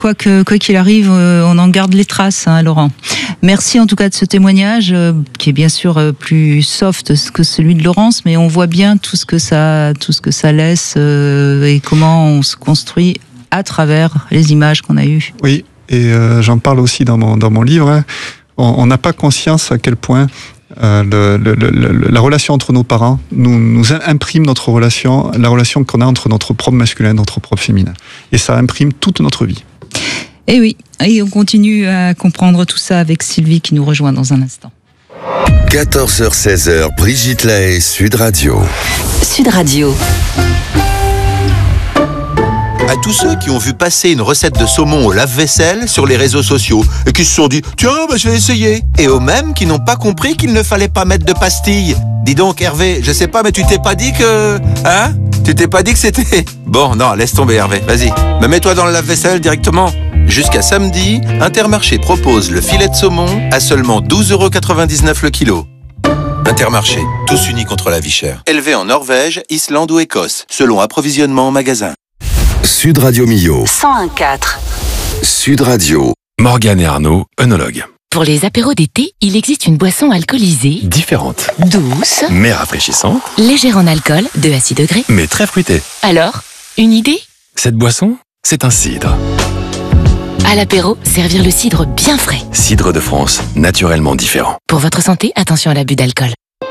Quoi qu'il arrive, on en garde les traces, hein, Laurent. Merci en tout cas de ce témoignage, qui est bien sûr plus soft que celui de Laurence, mais on voit bien tout ce que ça laisse et comment on se construit à travers les images qu'on a eues. Oui, et j'en parle aussi dans mon livre. Hein. On n'a pas conscience à quel point la relation entre nos parents nous imprime la relation qu'on a entre notre propre masculin et notre propre féminin. Et ça imprime toute notre vie. Et oui, et on continue à comprendre tout ça avec Sylvie qui nous rejoint dans un instant. 14h-16h, Brigitte Lahaie, Sud Radio. Sud Radio. À tous ceux qui ont vu passer une recette de saumon au lave-vaisselle sur les réseaux sociaux et qui se sont dit « Tiens, je vais essayer !» Et aux mêmes qui n'ont pas compris qu'il ne fallait pas mettre de pastilles. Dis donc Hervé, je sais pas, mais tu t'es pas dit que... Hein ? Tu t'es pas dit que c'était... Bon, non, laisse tomber Hervé, vas-y. Mais mets-toi dans le lave-vaisselle directement. Jusqu'à samedi, Intermarché propose le filet de saumon à seulement 12,99€ le kilo. Intermarché, tous unis contre la vie chère. Élevé en Norvège, Islande ou Écosse, selon approvisionnement en magasin. Sud Radio Millau. 101.4. Sud Radio. Morgane et Arnaud, œnologues. Pour les apéros d'été, il existe une boisson alcoolisée, Différente, douce, mais rafraîchissante, légère en alcool, 2 à 6 degrés. mais très fruitée. Alors, une idée ? Cette boisson, c'est un cidre. À l'apéro, servir le cidre bien frais. Cidre de France, naturellement différent. Pour votre santé, attention à l'abus d'alcool.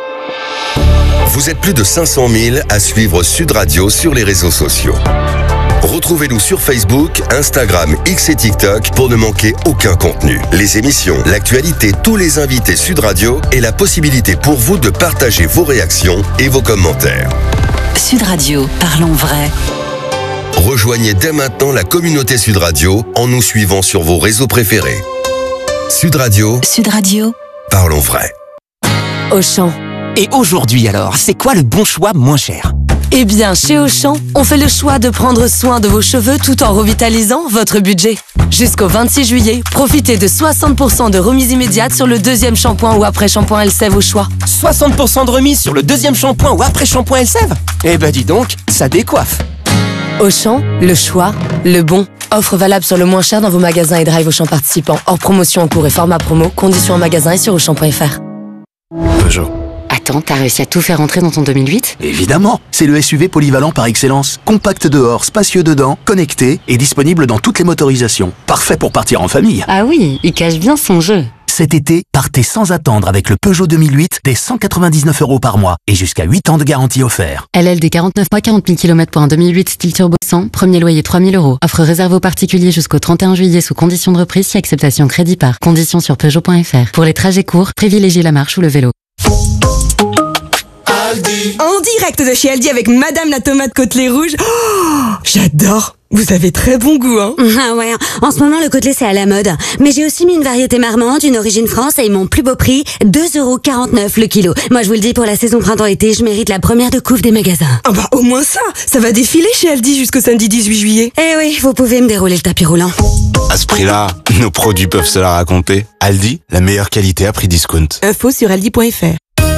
Vous êtes plus de 500 000 à suivre Sud Radio sur les réseaux sociaux. Retrouvez-nous sur Facebook, Instagram, X et TikTok pour ne manquer aucun contenu. Les émissions, l'actualité, tous les invités Sud Radio et la possibilité pour vous de partager vos réactions et vos commentaires. Sud Radio, parlons vrai. Rejoignez dès maintenant la communauté Sud Radio en nous suivant sur vos réseaux préférés. Sud Radio, Sud Radio. parlons vrai. Auchan. Et aujourd'hui alors, c'est quoi le bon choix moins cher ? Eh bien, chez Auchan, on fait le choix de prendre soin de vos cheveux tout en revitalisant votre budget. Jusqu'au 26 juillet, profitez de 60% de remise immédiate sur le deuxième shampoing ou après-shampoing Elseve au choix. 60% de remise sur le deuxième shampoing ou après-shampoing Elseve ? Eh ben dis donc, ça décoiffe. Auchan, le choix, le bon. Offre valable sur le moins cher dans vos magasins et drive Auchan participants. Hors promotion en cours et format promo. Conditions en magasin et sur Auchan.fr. Peugeot. Attends, t'as réussi à tout faire entrer dans ton 2008 ? Évidemment, c'est le SUV polyvalent par excellence. Compact dehors, spacieux dedans, connecté et disponible dans toutes les motorisations. Parfait pour partir en famille. Ah oui, il cache bien son jeu. Cet été, partez sans attendre avec le Peugeot 2008 dès 199€ par mois et jusqu'à 8 ans de garantie offert. LLD 49 mois, 40 000 km pour un 2008 style turbo 100, premier loyer 3 000 €. Offre réservée aux particuliers jusqu'au 31 juillet sous condition de reprise si acceptation crédit par. Conditions sur Peugeot.fr. Pour les trajets courts, privilégiez la marche ou le vélo. En direct de chez Aldi avec Madame la tomate côtelée rouge. Oh, j'adore. Vous avez très bon goût, hein. Ah ouais, en ce moment le côtelé c'est à la mode. Mais j'ai aussi mis une variété marmande, une origine France et mon plus beau prix, 2,49€ le kilo. Moi je vous le dis, pour la saison printemps-été, je mérite la première de couve des magasins. Ah bah au moins ça va défiler chez Aldi jusqu'au samedi 18 juillet. Eh oui, vous pouvez me dérouler le tapis roulant. À ce prix-là, nos produits peuvent se la raconter. Aldi, la meilleure qualité à prix discount. Info sur aldi.fr.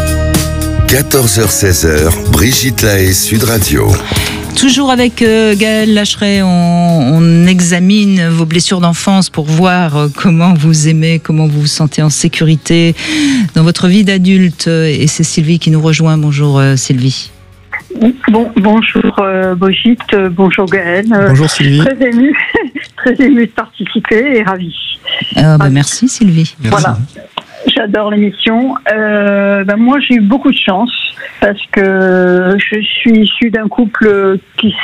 14h-16h, Brigitte Lahaie, Sud Radio. Toujours avec Gaël Lacheret, on examine vos blessures d'enfance pour voir comment vous aimez, comment vous vous sentez en sécurité dans votre vie d'adulte. Et c'est Sylvie qui nous rejoint. Bonjour Sylvie. Bonjour Brigitte, bonjour Gaël. Bonjour Sylvie. Très émue de participer et ravie. Merci Sylvie. Merci. Voilà. J'adore l'émission. Moi, j'ai eu beaucoup de chance parce que je suis issue d'un couple qui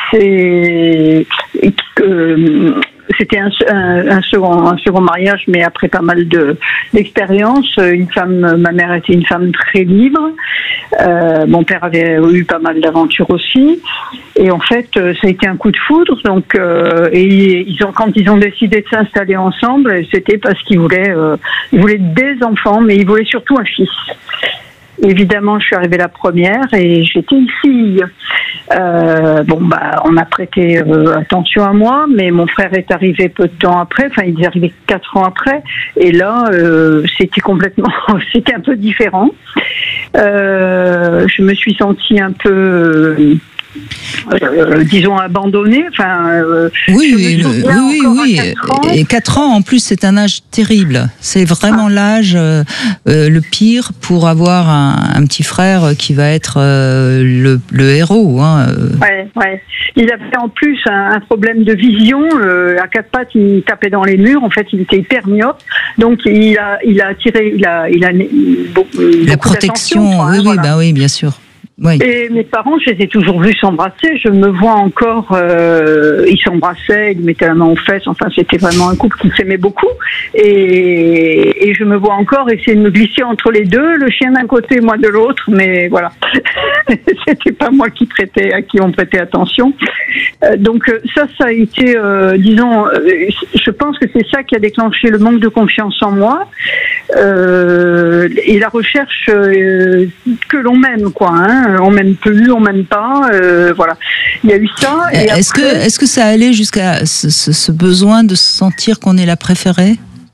c'était un second mariage, mais après pas mal d'expérience. Ma mère était une femme très libre. Mon père avait eu pas mal d'aventures aussi. Et en fait, ça a été un coup de foudre. Donc, quand ils ont décidé de s'installer ensemble, c'était parce qu'ils voulaient des enfants, mais ils voulaient surtout un fils. Évidemment, je suis arrivée la première et j'étais une fille. On a prêté attention à moi, mais mon frère est arrivé peu de temps après. Enfin, il est arrivé 4 ans après. Et là, c'était un peu différent. Je me suis sentie un peu disons abandonné. Enfin, oui. Et 4 ans en plus, c'est un âge terrible. C'est vraiment l'âge le pire pour avoir un petit frère qui va être le héros. Hein. Ouais. Il avait en plus un problème de vision. À 4 pattes, il tapait dans les murs. En fait, il était hyper myope. Donc, il a attiré, il a la protection. Oui, bien sûr. Oui. Et mes parents, je les ai toujours vus s'embrasser. Je me vois encore, ils s'embrassaient, ils mettaient la main aux fesses. Enfin, c'était vraiment un couple qui s'aimait beaucoup. Et je me vois encore essayer de me glisser entre les deux, le chien d'un côté, moi de l'autre. Mais voilà, c'était pas moi à qui on prêtait attention. Donc ça a été, disons, je pense que c'est ça qui a déclenché le manque de confiance en moi et la recherche que l'on m'aime, quoi. Hein. On m'aime plus, on m'aime pas, voilà. Il y a eu ça. Et est-ce que ça allait jusqu'à ce besoin de se sentir qu'on est la préférée?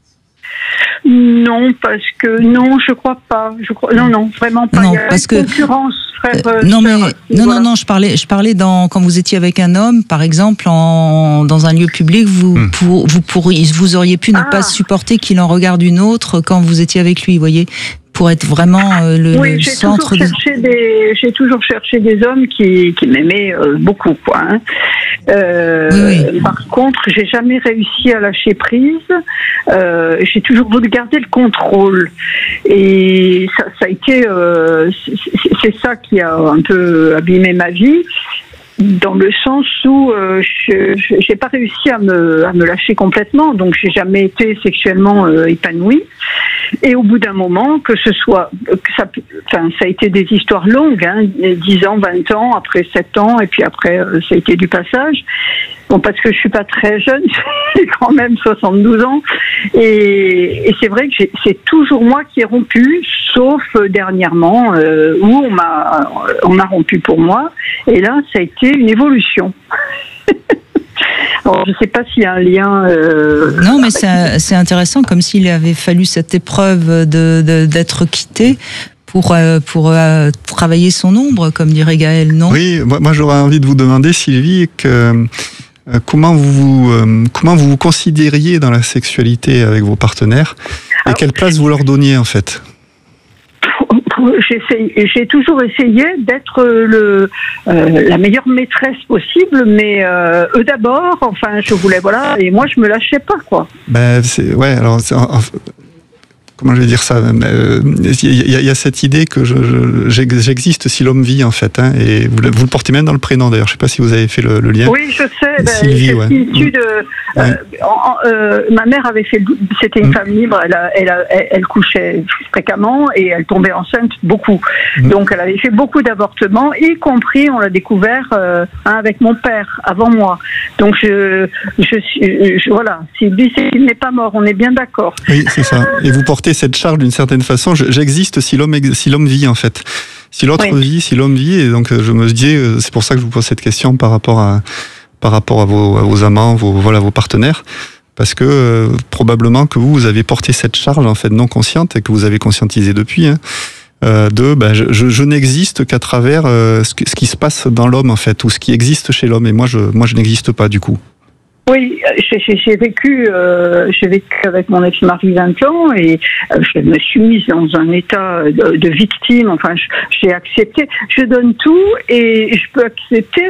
Non, je crois pas. Non, vraiment pas. Non, il y a parce une concurrence, frère. Non, je parlais quand vous étiez avec un homme, par exemple, dans un lieu public, vous auriez pu ne pas supporter qu'il en regarde une autre quand vous étiez avec lui, vous voyez, pour être vraiment le centre. J'ai toujours cherché des hommes qui m'aimaient beaucoup, quoi. Hein. Par contre, j'ai jamais réussi à lâcher prise. J'ai toujours voulu garder le contrôle, et ça a été, c'est ça qui a un peu abîmé ma vie. Dans le sens où j'ai pas réussi à me lâcher complètement, donc j'ai jamais été sexuellement épanouie. Et au bout d'un moment, ça a été des histoires longues, hein, 10 ans, 20 ans, après 7 ans, et puis après ça a été du passage. Bon, parce que je suis pas très jeune, j'ai quand même 72 ans, et c'est vrai que c'est toujours moi qui ai rompu, sauf dernièrement où on a rompu pour moi, et là ça a été une évolution. Alors, je ne sais pas s'il y a un lien. Non, mais c'est intéressant, comme s'il avait fallu cette épreuve d'être quitté pour travailler son ombre, comme dirait Gaël, non? Oui, moi j'aurais envie de vous demander, Sylvie, comment vous vous considériez dans la sexualité avec vos partenaires, et quelle place vous leur donniez en fait? J'ai toujours essayé d'être la meilleure maîtresse possible, mais eux d'abord. Enfin, je voulais, voilà, et moi je me lâchais pas, quoi. Alors comment je vais dire ça, il y a cette idée que j'existe si l'homme vit, en fait, hein, et vous le portez même dans le prénom d'ailleurs. Je sais pas si vous avez fait le lien. Oui, je sais. Sylvie, ma mère avait fait, c'était une femme libre, elle couchait fréquemment et elle tombait enceinte beaucoup. Donc elle avait fait beaucoup d'avortements, y compris, on l'a découvert, avec mon père avant moi. Donc voilà, Sylvie, il n'est pas mort, on est bien d'accord. Oui, c'est ça. Et vous portez cette charge d'une certaine façon. J'existe si l'homme vit, en fait. Si l'autre vit, si l'homme vit, et donc je me dis, c'est pour ça que je vous pose cette question par rapport à vos amants, vos partenaires, parce que probablement que vous avez porté cette charge, en fait, non consciente, et que vous avez conscientisé depuis, hein, je n'existe qu'à travers ce qui se passe dans l'homme, en fait, ou ce qui existe chez l'homme, et moi je n'existe pas, du coup. Oui, j'ai vécu avec mon ex-mari 20 ans, et je me suis mise dans un état de victime. Enfin, j'ai accepté. Je donne tout et je peux accepter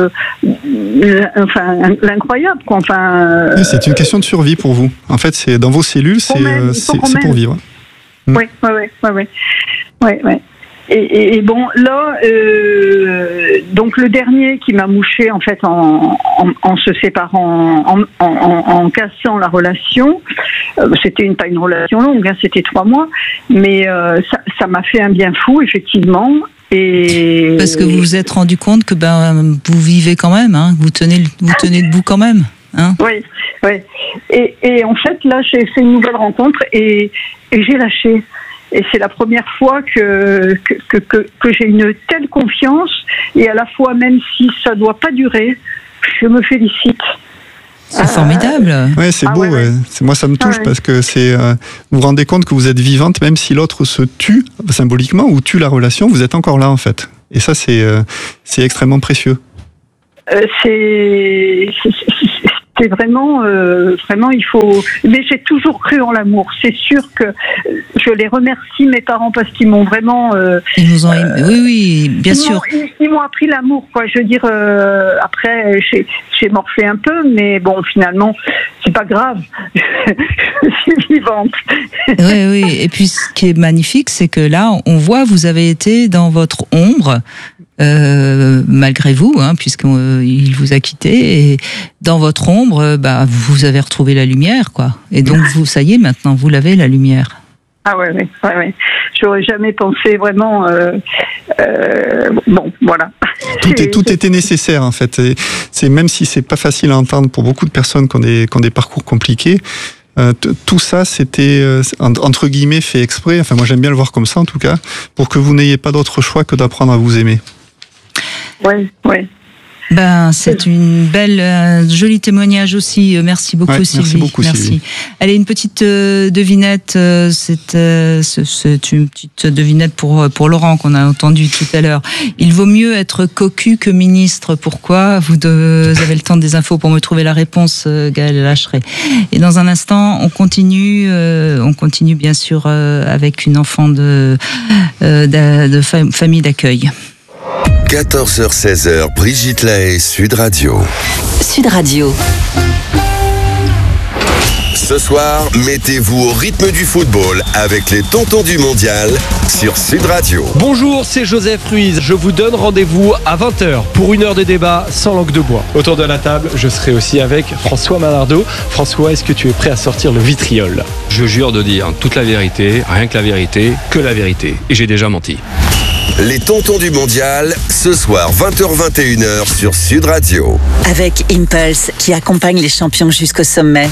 l'incroyable, quoi. Enfin, oui, c'est une question de survie pour vous. En fait, c'est dans vos cellules, c'est pour vivre. Oui. Et bon, là, donc le dernier qui m'a mouché, en fait, en se séparant, en cassant la relation, c'était pas une relation longue, hein, c'était 3 mois, mais ça m'a fait un bien fou, effectivement. Et parce que vous vous êtes rendu compte que vous vivez quand même, hein, vous tenez debout quand même. Hein. Oui. Et en fait, là, j'ai fait une nouvelle rencontre et j'ai lâché. Et c'est la première fois que j'ai une telle confiance, et à la fois, même si ça doit pas durer, je me félicite. C'est formidable. Ouais, c'est beau. Ouais. Moi, ça me touche parce que vous vous rendez compte que vous êtes vivante, même si l'autre se tue symboliquement ou tue la relation, vous êtes encore là, en fait. Et ça, c'est extrêmement précieux. C'est vraiment, il faut. Mais j'ai toujours cru en l'amour. C'est sûr que je les remercie, mes parents, parce qu'ils m'ont vraiment. Ils nous ont aimé. Oui, bien sûr. Ils m'ont appris l'amour, quoi. Je veux dire, après, j'ai morflé un peu, mais bon, finalement, c'est pas grave. Je suis vivante. Oui. Et puis, ce qui est magnifique, c'est que là, on voit, vous avez été dans votre ombre. Malgré vous, puisqu'il vous a quitté, et dans votre ombre, vous avez retrouvé la lumière, quoi. Et donc, ça y est, maintenant, vous l'avez, la lumière. Ah ouais. J'aurais jamais pensé vraiment. Bon, voilà. Tout était nécessaire, en fait. C'est même si c'est pas facile à entendre pour beaucoup de personnes qui ont des parcours compliqués. Tout ça, c'était entre guillemets fait exprès. Enfin, moi, j'aime bien le voir comme ça, en tout cas, pour que vous n'ayez pas d'autre choix que d'apprendre à vous aimer. Oui. C'est une belle, joli témoignage aussi. Merci beaucoup, Sylvie. Merci beaucoup, Sylvie. Allez, une petite devinette. C'est une petite devinette pour Laurent qu'on a entendu tout à l'heure. Il vaut mieux être cocu que ministre. Pourquoi ? Vous avez le temps des infos pour me trouver la réponse, Gaël Lacheret. Et dans un instant, on continue bien sûr avec une enfant de famille d'accueil. 14h-16h, Brigitte Lahaie, Sud Radio. Sud Radio. Ce soir, mettez-vous au rythme du football avec les tontons du mondial sur Sud Radio. Bonjour, c'est Joseph Ruiz. Je vous donne rendez-vous à 20h pour une heure de débat sans langue de bois. Autour de la table, je serai aussi avec François Malardeau. François, est-ce que tu es prêt à sortir le vitriol ? Je jure de dire toute la vérité, rien que la vérité, que la vérité. Et j'ai déjà menti. Les tontons du mondial, ce soir 20h-21h sur Sud Radio. Avec Impulse, qui accompagne les champions jusqu'au sommet.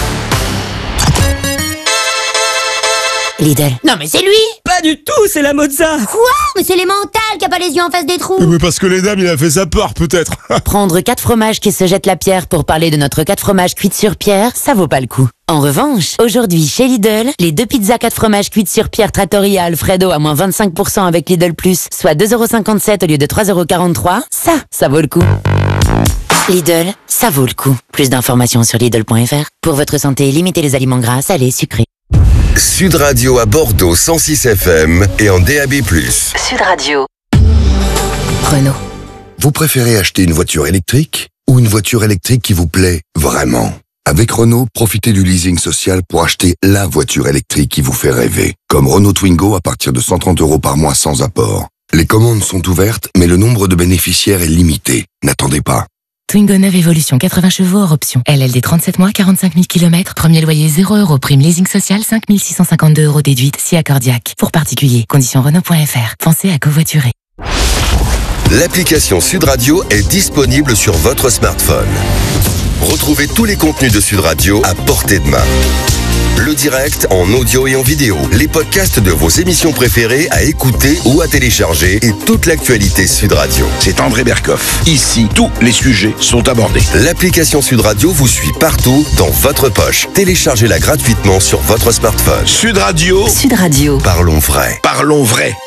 Lidl. Non mais c'est lui! Pas du tout, c'est la Mozza! Quoi? Mais c'est les mentales qui a pas les yeux en face des trous! Mais parce que les dames, il a fait sa peur, peut-être! Prendre 4 fromages qui se jettent la pierre pour parler de notre 4 fromages cuites sur pierre, ça vaut pas le coup. En revanche, aujourd'hui chez Lidl, les 2 pizzas 4 fromages cuites sur pierre Trattoria Alfredo à moins 25% avec Lidl Plus, soit 2,57€ au lieu de 3,43€, ça vaut le coup. Lidl, ça vaut le coup. Plus d'informations sur Lidl.fr. Pour votre santé, limitez les aliments gras, salés, sucrés. Sud Radio à Bordeaux 106 FM et en DAB+. Sud Radio. Renault. Vous préférez acheter une voiture électrique ou une voiture électrique qui vous plaît vraiment ? Avec Renault, profitez du leasing social pour acheter la voiture électrique qui vous fait rêver. Comme Renault Twingo à partir de 130€ par mois sans apport. Les commandes sont ouvertes, mais le nombre de bénéficiaires est limité. N'attendez pas. Twingo 9 Evolution 80 chevaux hors option. LLD 37 mois, 45 000 km. Premier loyer 0€. Prime leasing social 5 652€ déduite si accordiaque. Pour particuliers. Conditions Renault.fr. Pensez à covoiturer. L'application Sud Radio est disponible sur votre smartphone. Retrouvez tous les contenus de Sud Radio à portée de main. Le direct en audio et en vidéo, les podcasts de vos émissions préférées à écouter ou à télécharger et toute l'actualité Sud Radio. C'est André Berkoff. Ici, tous les sujets sont abordés. L'application Sud Radio vous suit partout dans votre poche. Téléchargez-la gratuitement sur votre smartphone. Sud Radio. Sud Radio. Parlons vrai. Parlons vrai.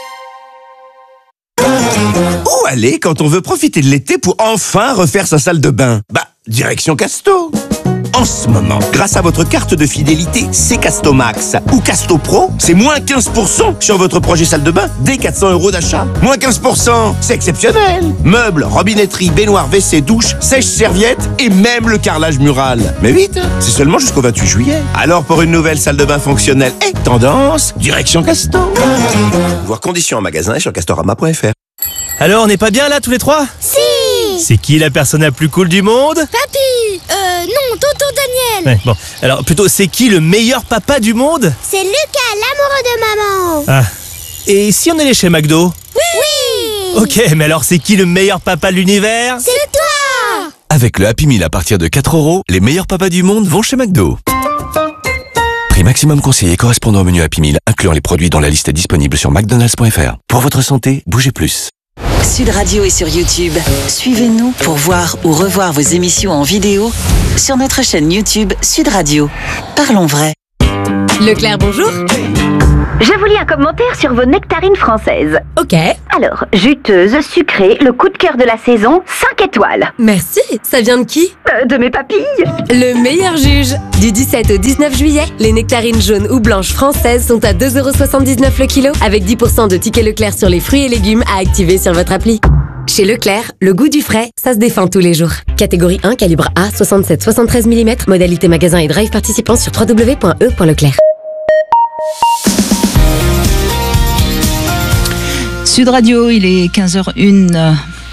Où aller quand on veut profiter de l'été pour enfin refaire sa salle de bain ? Direction Casto. En ce moment, grâce à votre carte de fidélité C-Casto Max ou Casto Pro, c'est moins 15% sur votre projet salle de bain dès 400€ d'achat. Moins 15%, c'est exceptionnel. Meubles, robinetterie, baignoire, WC, douche, sèche-serviette et même le carrelage mural. Mais vite, c'est seulement jusqu'au 28 juillet. Alors pour une nouvelle salle de bain fonctionnelle et tendance, direction Casto. Voir conditions en magasin et sur castorama.fr. Alors, on n'est pas bien là tous les trois ? Si! C'est qui la personne la plus cool du monde ? Papy! Non, tonton Daniel! Ouais, bon, alors plutôt, c'est qui le meilleur papa du monde ? C'est Lucas, l'amoureux de maman! Ah. Et si on allait chez McDo ? Oui! Ok, mais alors c'est qui le meilleur papa de l'univers ? C'est toi! Avec le Happy Meal à partir de 4€, les meilleurs papas du monde vont chez McDo. Prix maximum conseillé correspondant au menu Happy Meal, incluant les produits dont la liste est disponible sur mcdonalds.fr. Pour votre santé, bougez plus. Sud Radio est sur YouTube. Suivez-nous pour voir ou revoir vos émissions en vidéo sur notre chaîne YouTube Sud Radio. Parlons vrai. Leclerc, bonjour. Je vous lis un commentaire sur vos nectarines françaises. Ok. Alors, juteuse, sucrée, le coup de cœur de la saison, 5 étoiles. Merci. Ça vient de qui? De mes papilles. Le meilleur juge. Du 17 au 19 juillet, les nectarines jaunes ou blanches françaises sont à 2,79 € le kilo, avec 10% de tickets Leclerc sur les fruits et légumes à activer sur votre appli. Chez Leclerc, le goût du frais, ça se défend tous les jours. Catégorie 1, calibre A, 67-73 mm, modalité magasin et drive participant sur www.e.leclerc. Sud Radio, il est 15h01.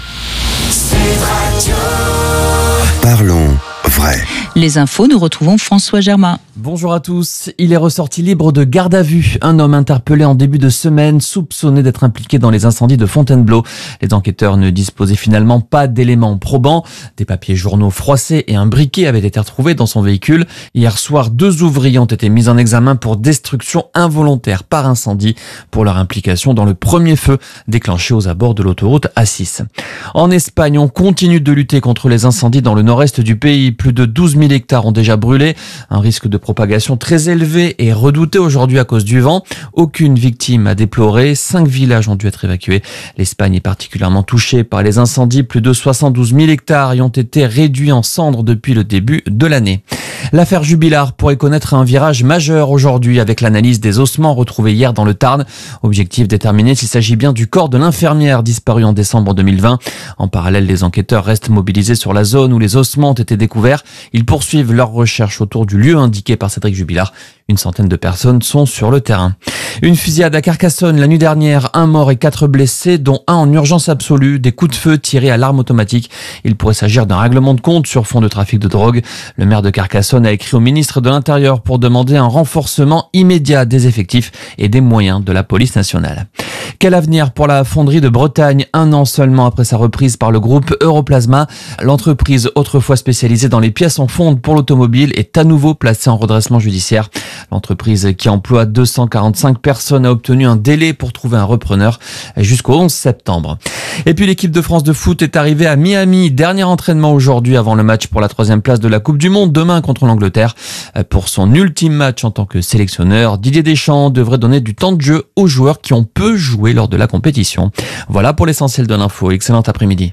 Parlons vrai. Les infos, nous retrouvons François Germain. Bonjour à tous. Il est ressorti libre de garde à vue. Un homme interpellé en début de semaine, soupçonné d'être impliqué dans les incendies de Fontainebleau. Les enquêteurs ne disposaient finalement pas d'éléments probants. Des papiers journaux froissés et un briquet avaient été retrouvés dans son véhicule. Hier soir, 2 ouvriers ont été mis en examen pour destruction involontaire par incendie pour leur implication dans le premier feu déclenché aux abords de l'autoroute A6. En Espagne, on continue de lutter contre les incendies dans le nord-est du pays. Plus de 12 000 hectares ont déjà brûlé. Un risque de propagation très élevé et redouté aujourd'hui à cause du vent. Aucune victime à déplorer. 5 villages ont dû être évacués. L'Espagne est particulièrement touchée par les incendies. Plus de 72 000 hectares y ont été réduits en cendres depuis le début de l'année. L'affaire Jubilard pourrait connaître un virage majeur aujourd'hui avec l'analyse des ossements retrouvés hier dans le Tarn. Objectif déterminer s'il s'agit bien du corps de l'infirmière disparue en décembre 2020. En parallèle, les enquêteurs restent mobilisés sur la zone où les ossements ont été découverts. Ils poursuivent leurs recherches autour du lieu indiqué par Cédric Jubilard. Une centaine de personnes sont sur le terrain. Une fusillade à Carcassonne la nuit dernière. 1 mort et 4 blessés, dont 1 en urgence absolue. Des coups de feu tirés à l'arme automatique. Il pourrait s'agir d'un règlement de compte sur fond de trafic de drogue. Le maire de Carcassonne a écrit au ministre de l'Intérieur pour demander un renforcement immédiat des effectifs et des moyens de la police nationale. Quel avenir pour la fonderie de Bretagne, 1 an seulement après sa reprise par le groupe Europlasma. L'entreprise, autrefois spécialisée dans les pièces en fonte pour l'automobile, est à nouveau placée en redressement judiciaire. L'entreprise, qui emploie 245 personnes, a obtenu un délai pour trouver un repreneur jusqu'au 11 septembre. Et puis l'équipe de France de foot est arrivée à Miami. Dernier entraînement aujourd'hui avant le match pour la 3e place de la Coupe du Monde demain contre l'Angleterre. Pour son ultime match en tant que sélectionneur, Didier Deschamps devrait donner du temps de jeu aux joueurs qui ont peu joué lors de la compétition. Voilà pour l'essentiel de l'info. Excellent après-midi.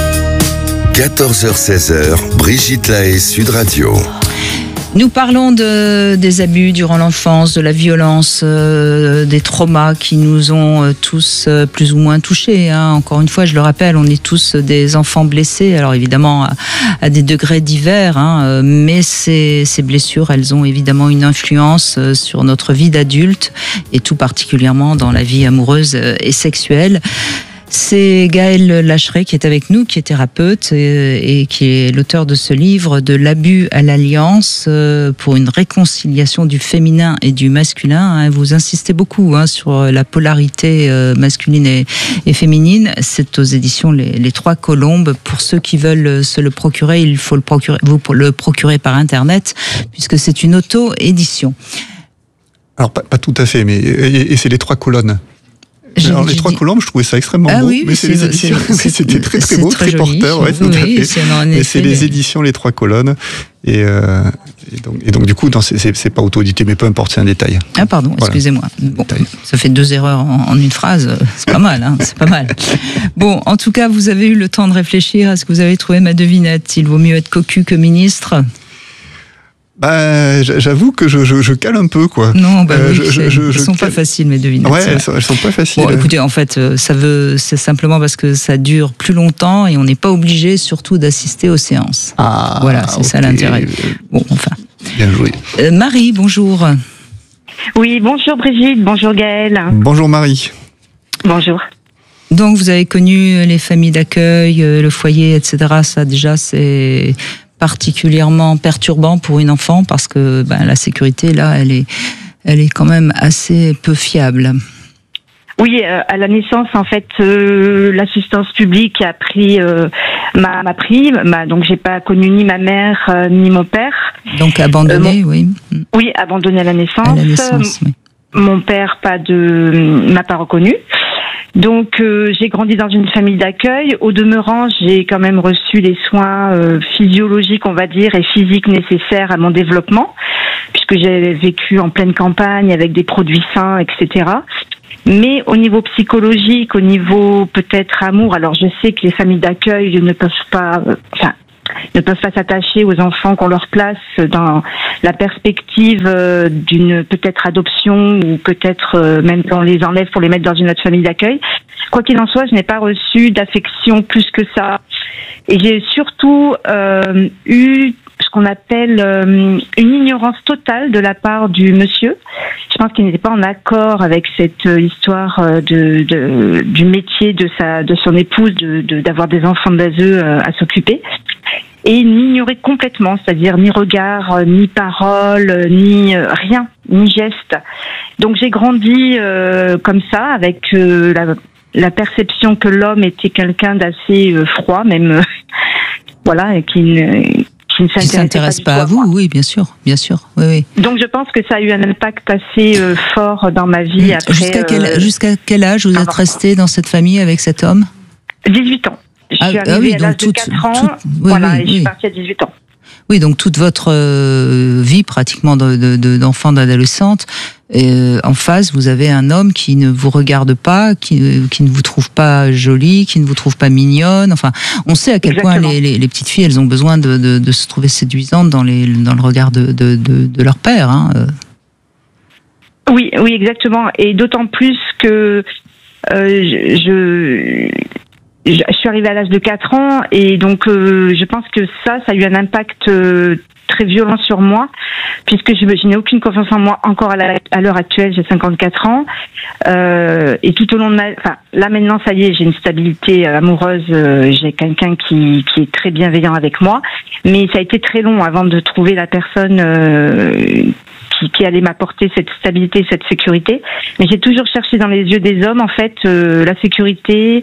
14h-16h, Brigitte Lahaie, Sud Radio. Nous parlons des abus durant l'enfance, de la violence, des traumas qui nous ont tous plus ou moins touchés. Encore une fois, je le rappelle, on est tous des enfants blessés. Alors évidemment, à des degrés divers, mais ces blessures, elles ont évidemment une influence sur notre vie d'adulte et tout particulièrement dans la vie amoureuse et sexuelle. C'est Gaël Lacheret qui est avec nous, qui est thérapeute et qui est l'auteur de ce livre « De l'abus à l'alliance pour une réconciliation du féminin et du masculin ». Vous insistez beaucoup sur la polarité masculine et féminine. C'est aux éditions Les Trois Colombes. Pour ceux qui veulent se le procurer, il faut vous le procurer par Internet, puisque c'est une auto-édition. Alors, pas tout à fait, mais et c'est Les Trois Colonnes. Alors, Les Trois Colombes, je trouvais ça extrêmement beau, oui, mais c'est les éditions, c'était très beau, très porteur, ouais, tout à fait. Et c'est les éditions Les Trois Colonnes, et donc du coup, non, c'est pas auto-édité, mais peu importe, c'est un détail. Ah pardon, voilà. Excusez-moi. Bon, ça fait 2 erreurs en une phrase, c'est pas mal, c'est pas mal. Bon, en tout cas, vous avez eu le temps de réfléchir à ce que vous avez trouvé ma devinette. Il vaut mieux être cocu que ministre. J'avoue que je cale un peu, quoi. Non, oui, elles sont pas faciles, mes devinettes. Ouais, elles sont pas faciles. Bon, écoutez, en fait, c'est simplement parce que ça dure plus longtemps et on n'est pas obligé, surtout, d'assister aux séances. Voilà, c'est ça l'intérêt. Bon, enfin. Bien joué. Marie, bonjour. Oui, bonjour Brigitte, bonjour Gaël. Bonjour Marie. Bonjour. Donc, vous avez connu les familles d'accueil, le foyer, etc. Ça, déjà, c'est particulièrement perturbant pour une enfant parce que la sécurité, là, elle est quand même assez peu fiable. Oui, à la naissance, en fait, l'assistance publique a pris m'a pris. Donc, j'ai pas connu ni ma mère ni mon père. Donc, abandonné, oui. Oui, abandonné à la naissance. Oui. Mon père m'a pas reconnu. Donc j'ai grandi dans une famille d'accueil. Au demeurant, j'ai quand même reçu les soins physiologiques, on va dire, et physiques nécessaires à mon développement, puisque j'ai vécu en pleine campagne avec des produits sains, etc. Mais au niveau psychologique, au niveau peut-être amour, alors je sais que les familles d'accueil ne peuvent pas s'attacher aux enfants qu'on leur place dans la perspective d'une peut-être adoption ou peut-être même on les enlève pour les mettre dans une autre famille d'accueil. Quoi qu'il en soit, je n'ai pas reçu d'affection plus que ça. Et j'ai surtout eu ce qu'on appelle une ignorance totale de la part du monsieur. Je pense qu'il n'était pas en accord avec cette histoire du métier de son épouse d'avoir des enfants de l'ASE à s'occuper. Et il m'ignorait complètement, c'est-à-dire ni regard, ni parole, ni rien, ni geste. Donc j'ai grandi comme ça, avec la perception que l'homme était quelqu'un d'assez froid, même voilà, et qui ne s'intéresse pas à vous, oui, bien sûr, oui, oui. Donc je pense que ça a eu un impact assez fort dans ma vie. Après, jusqu'à quel âge vous êtes resté dans cette famille avec cet homme? 18 ans. Je suis arrivée à l'âge de 4 ans, et je suis partie à 18 ans. Oui, donc toute votre vie pratiquement d'enfant, d'adolescente, en face, vous avez un homme qui ne vous regarde pas, qui ne vous trouve pas jolie, qui ne vous trouve pas mignonne. Enfin, on sait à quel point les petites filles, elles ont besoin de se trouver séduisantes dans le regard de leur père. Hein. Oui, exactement. Et d'autant plus que je suis arrivée à l'âge de 4 ans et donc je pense que ça a eu un impact très violent sur moi, puisque je n'ai aucune confiance en moi encore à l'heure actuelle. J'ai 54 ans et tout au long de là maintenant ça y est, j'ai une stabilité amoureuse, j'ai quelqu'un qui est très bienveillant avec moi, mais ça a été très long avant de trouver la personne qui allait m'apporter cette stabilité, cette sécurité. Mais j'ai toujours cherché dans les yeux des hommes en fait la sécurité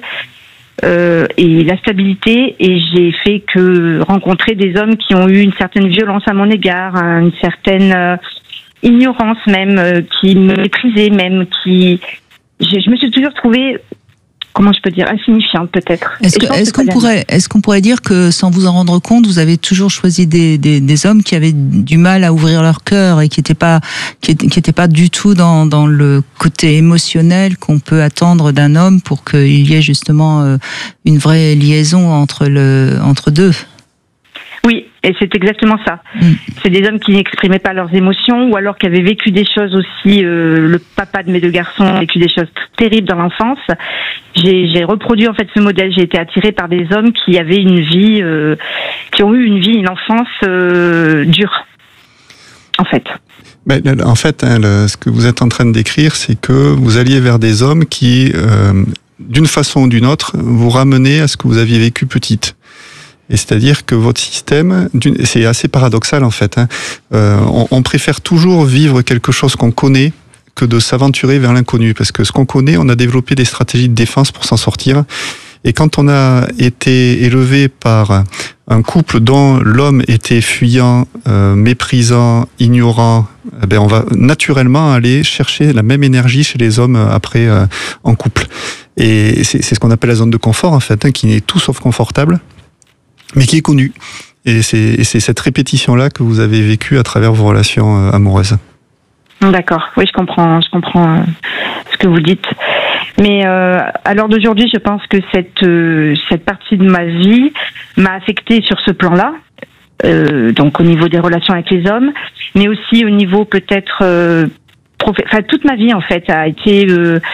et la stabilité, et j'ai fait que rencontrer des hommes qui ont eu une certaine violence à mon égard, une certaine ignorance même, qui me méprisaient même, je me suis toujours trouvée, comment je peux dire, insignifiante peut-être. Est-ce qu'on pourrait dire que sans vous en rendre compte, vous avez toujours choisi des hommes qui avaient du mal à ouvrir leur cœur et qui n'étaient pas du tout dans le côté émotionnel qu'on peut attendre d'un homme pour qu'il y ait justement une vraie liaison entre deux? Oui, et c'est exactement ça. C'est des hommes qui n'exprimaient pas leurs émotions, ou alors qui avaient vécu des choses aussi. Le papa de mes 2 garçons a vécu des choses terribles dans l'enfance. J'ai reproduit en fait ce modèle. J'ai été attirée par des hommes qui avaient une vie, qui ont eu une enfance dure, en fait. En fait, ce que vous êtes en train de décrire, c'est que vous alliez vers des hommes qui, d'une façon ou d'une autre, vous ramenaient à ce que vous aviez vécu petite. Et c'est-à-dire que votre système, c'est assez paradoxal en fait, hein. On préfère toujours vivre quelque chose qu'on connaît que de s'aventurer vers l'inconnu, parce que ce qu'on connaît, on a développé des stratégies de défense pour s'en sortir. Et quand on a été élevé par un couple dont l'homme était fuyant, méprisant, ignorant, on va naturellement aller chercher la même énergie chez les hommes après en couple. Et c'est ce qu'on appelle la zone de confort en fait, hein, qui n'est tout sauf confortable, mais qui est connu. Et c'est cette répétition-là que vous avez vécue à travers vos relations amoureuses. D'accord, oui, je comprends ce que vous dites. Mais à l'heure d'aujourd'hui, je pense que cette partie de ma vie m'a affectée sur ce plan-là, donc au niveau des relations avec les hommes, mais aussi au niveau peut-être... toute ma vie, en fait, a été...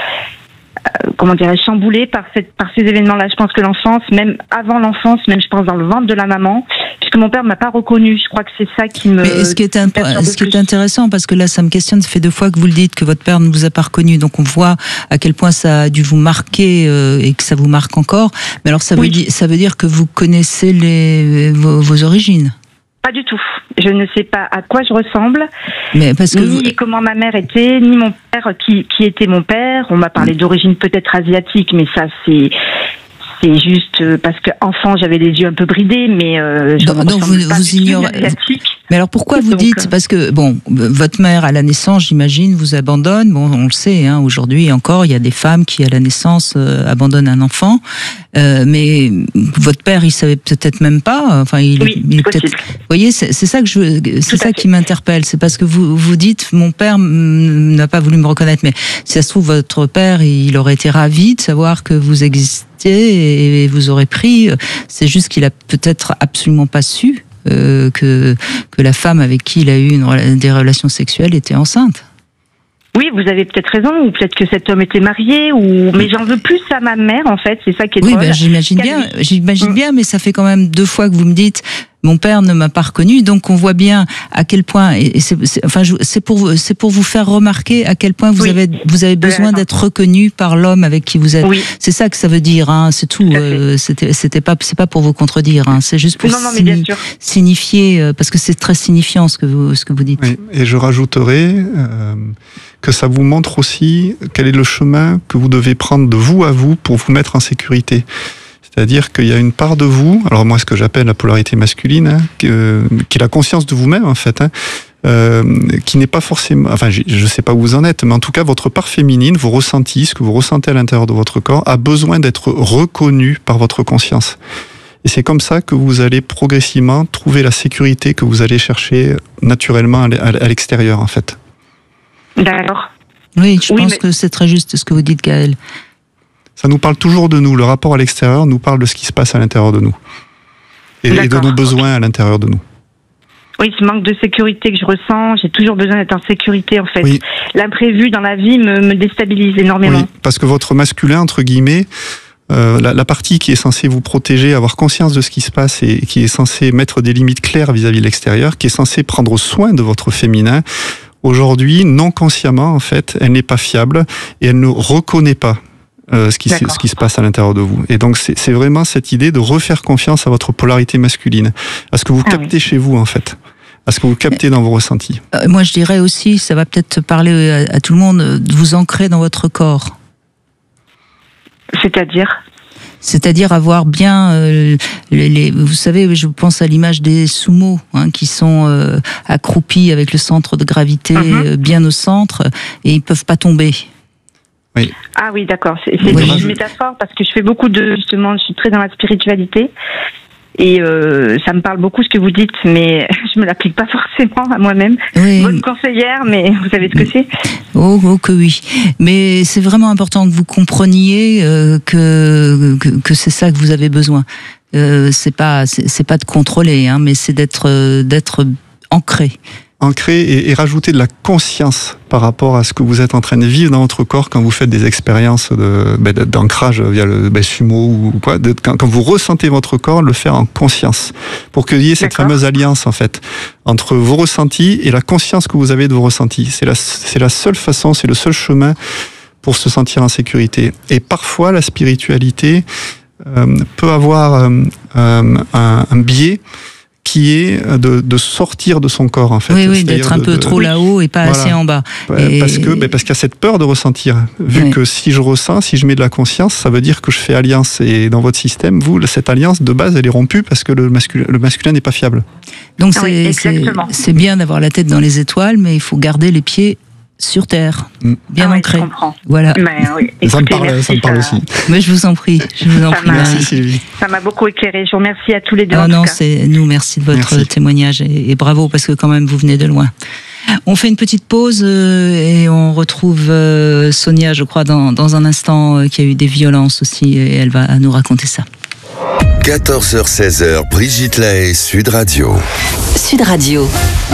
chamboulée par ces événements-là. Je pense que l'enfance, même avant l'enfance, même je pense dans le ventre de la maman, puisque mon père ne m'a pas reconnue. Je crois que c'est ça qui me... Mais ce qui est intéressant, parce que là, ça me questionne, ça fait 2 fois que vous le dites, que votre père ne vous a pas reconnu, donc on voit à quel point ça a dû vous marquer et que ça vous marque encore. Mais alors, ça veut dire que vous connaissez vos origines? Pas du tout. Je ne sais pas à quoi je ressemble, mais parce que ni comment ma mère était, ni mon père qui était mon père. On m'a parlé d'origine peut-être asiatique, mais ça c'est c'est juste parce que enfant j'avais les yeux un peu bridés, mais donc vous ignorez. Mais alors pourquoi vous dites, parce que bon, votre mère à la naissance, j'imagine, vous abandonne. Bon, on le sait, hein, aujourd'hui encore, il y a des femmes qui à la naissance abandonnent un enfant. Mais votre père, il savait peut-être même pas. Enfin, il est peut-être. Vous voyez, c'est ça que c'est ça qui m'interpelle. C'est parce que vous dites, mon père n'a pas voulu me reconnaître, mais si ça se trouve, votre père, il aurait été ravi de savoir que vous existiez et vous aurez pris. C'est juste qu'il a peut-être absolument pas su que la femme avec qui il a eu des relations sexuelles était enceinte. Oui, vous avez peut-être raison, ou peut-être que cet homme était marié, mais j'en veux plus à ma mère, en fait, c'est ça qui est drôle. Oui, j'imagine bien, mais ça fait quand même 2 fois que vous me dites, mon père ne m'a pas reconnu, donc on voit bien à quel point, c'est pour vous faire remarquer à quel point vous avez besoin d'être reconnu par l'homme avec qui vous êtes. Oui. C'est ça que ça veut dire, hein, c'est tout. C'est pas pour vous contredire, hein, c'est juste pour signifier, parce que c'est très signifiant ce que vous dites. Oui, et je rajouterai que ça vous montre aussi quel est le chemin que vous devez prendre de vous à vous pour vous mettre en sécurité. C'est-à-dire qu'il y a une part de vous, alors moi ce que j'appelle la polarité masculine, hein, qui est la conscience de vous-même en fait, hein, qui n'est pas forcément, enfin je ne sais pas où vous en êtes, mais en tout cas votre part féminine, vos ressentis, ce que vous ressentez à l'intérieur de votre corps, a besoin d'être reconnu par votre conscience. Et c'est comme ça que vous allez progressivement trouver la sécurité que vous allez chercher naturellement à l'extérieur en fait. D'accord. Oui, je pense que c'est très juste ce que vous dites, Gaëlle. Ça nous parle toujours de nous. Le rapport à l'extérieur nous parle de ce qui se passe à l'intérieur de nous. Et de nos besoins à l'intérieur de nous. Oui, ce manque de sécurité que je ressens, j'ai toujours besoin d'être en sécurité en fait. Oui. L'imprévu dans la vie me déstabilise énormément. Oui, parce que votre masculin, entre guillemets, la partie qui est censée vous protéger, avoir conscience de ce qui se passe et qui est censée mettre des limites claires vis-à-vis de l'extérieur, qui est censée prendre soin de votre féminin, aujourd'hui, non consciemment, en fait, elle n'est pas fiable et elle ne reconnaît pas ce qui se passe à l'intérieur de vous. Et donc, c'est vraiment cette idée de refaire confiance à votre polarité masculine, à ce que vous captez chez vous, en fait, à ce que vous captez dans vos ressentis. Moi, je dirais aussi, ça va peut-être parler à tout le monde, de vous ancrer dans votre corps. C'est-à-dire avoir bien vous savez, je pense à l'image des sumo, hein, qui sont accroupis avec le centre de gravité bien au centre et ils peuvent pas tomber. Oui. Ah oui, d'accord. C'est une métaphore parce que je fais beaucoup justement, je suis très dans la spiritualité. Et ça me parle beaucoup ce que vous dites, mais je me l'applique pas forcément à moi-même. Oui. Bonne conseillère, mais vous savez ce que c'est. Oh que oui. Mais c'est vraiment important que vous compreniez que c'est ça que vous avez besoin. C'est pas de contrôler, hein, mais c'est d'être ancré. Ancré et rajouter de la conscience par rapport à ce que vous êtes en train de vivre dans votre corps quand vous faites des expériences d'ancrage via le sumo ou quoi. Quand vous ressentez votre corps, le faire en conscience pour qu'il y ait cette fameuse alliance en fait entre vos ressentis et la conscience que vous avez de vos ressentis. C'est la seule façon, c'est le seul chemin pour se sentir en sécurité. Et parfois, la spiritualité peut avoir un biais qui est de sortir de son corps en fait. Oui, d'être un peu trop là-haut et pas assez en bas. Parce qu'il y a cette peur de ressentir. Vu que si je ressens, si je mets de la conscience, ça veut dire que je fais alliance. Et dans votre système, vous, cette alliance de base, elle est rompue parce que le masculin n'est pas fiable. Donc c'est bien d'avoir la tête dans les étoiles, mais il faut garder les pieds sur terre, bien ancré. Je comprends. Voilà. Mais, écoutez, ça me parle aussi. Mais je vous en prie. Merci Sylvie. Ça m'a beaucoup éclairé. Je vous remercie à tous les deux. C'est nous. Merci de votre témoignage et bravo parce que quand même vous venez de loin. On fait une petite pause et on retrouve Sonia, je crois, dans un instant, qui a eu des violences aussi et elle va nous raconter ça. 14h-16h, Brigitte Lahaie, Sud Radio. Sud Radio.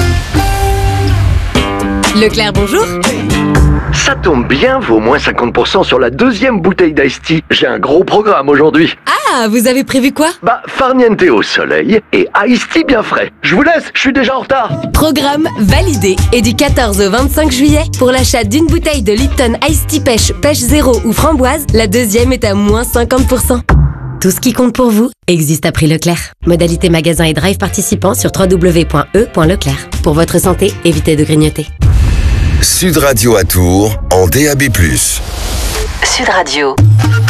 Leclerc, bonjour. Ça tombe bien, vaut moins 50% sur la deuxième bouteille d'Ice Tea. J'ai un gros programme aujourd'hui. Ah, vous avez prévu quoi? Farniente au soleil et Ice Tea bien frais. Je vous laisse, je suis déjà en retard. Programme validé. Et du 14 au 25 juillet, pour l'achat d'une bouteille de Lipton Ice Tea Pêche Zéro ou Framboise, la deuxième est à moins 50%. Tout ce qui compte pour vous existe à prix Leclerc. Modalité magasin et drive participants sur www.e.leclerc. Pour votre santé, évitez de grignoter. Sud Radio à Tours, en DAB+. Sud Radio.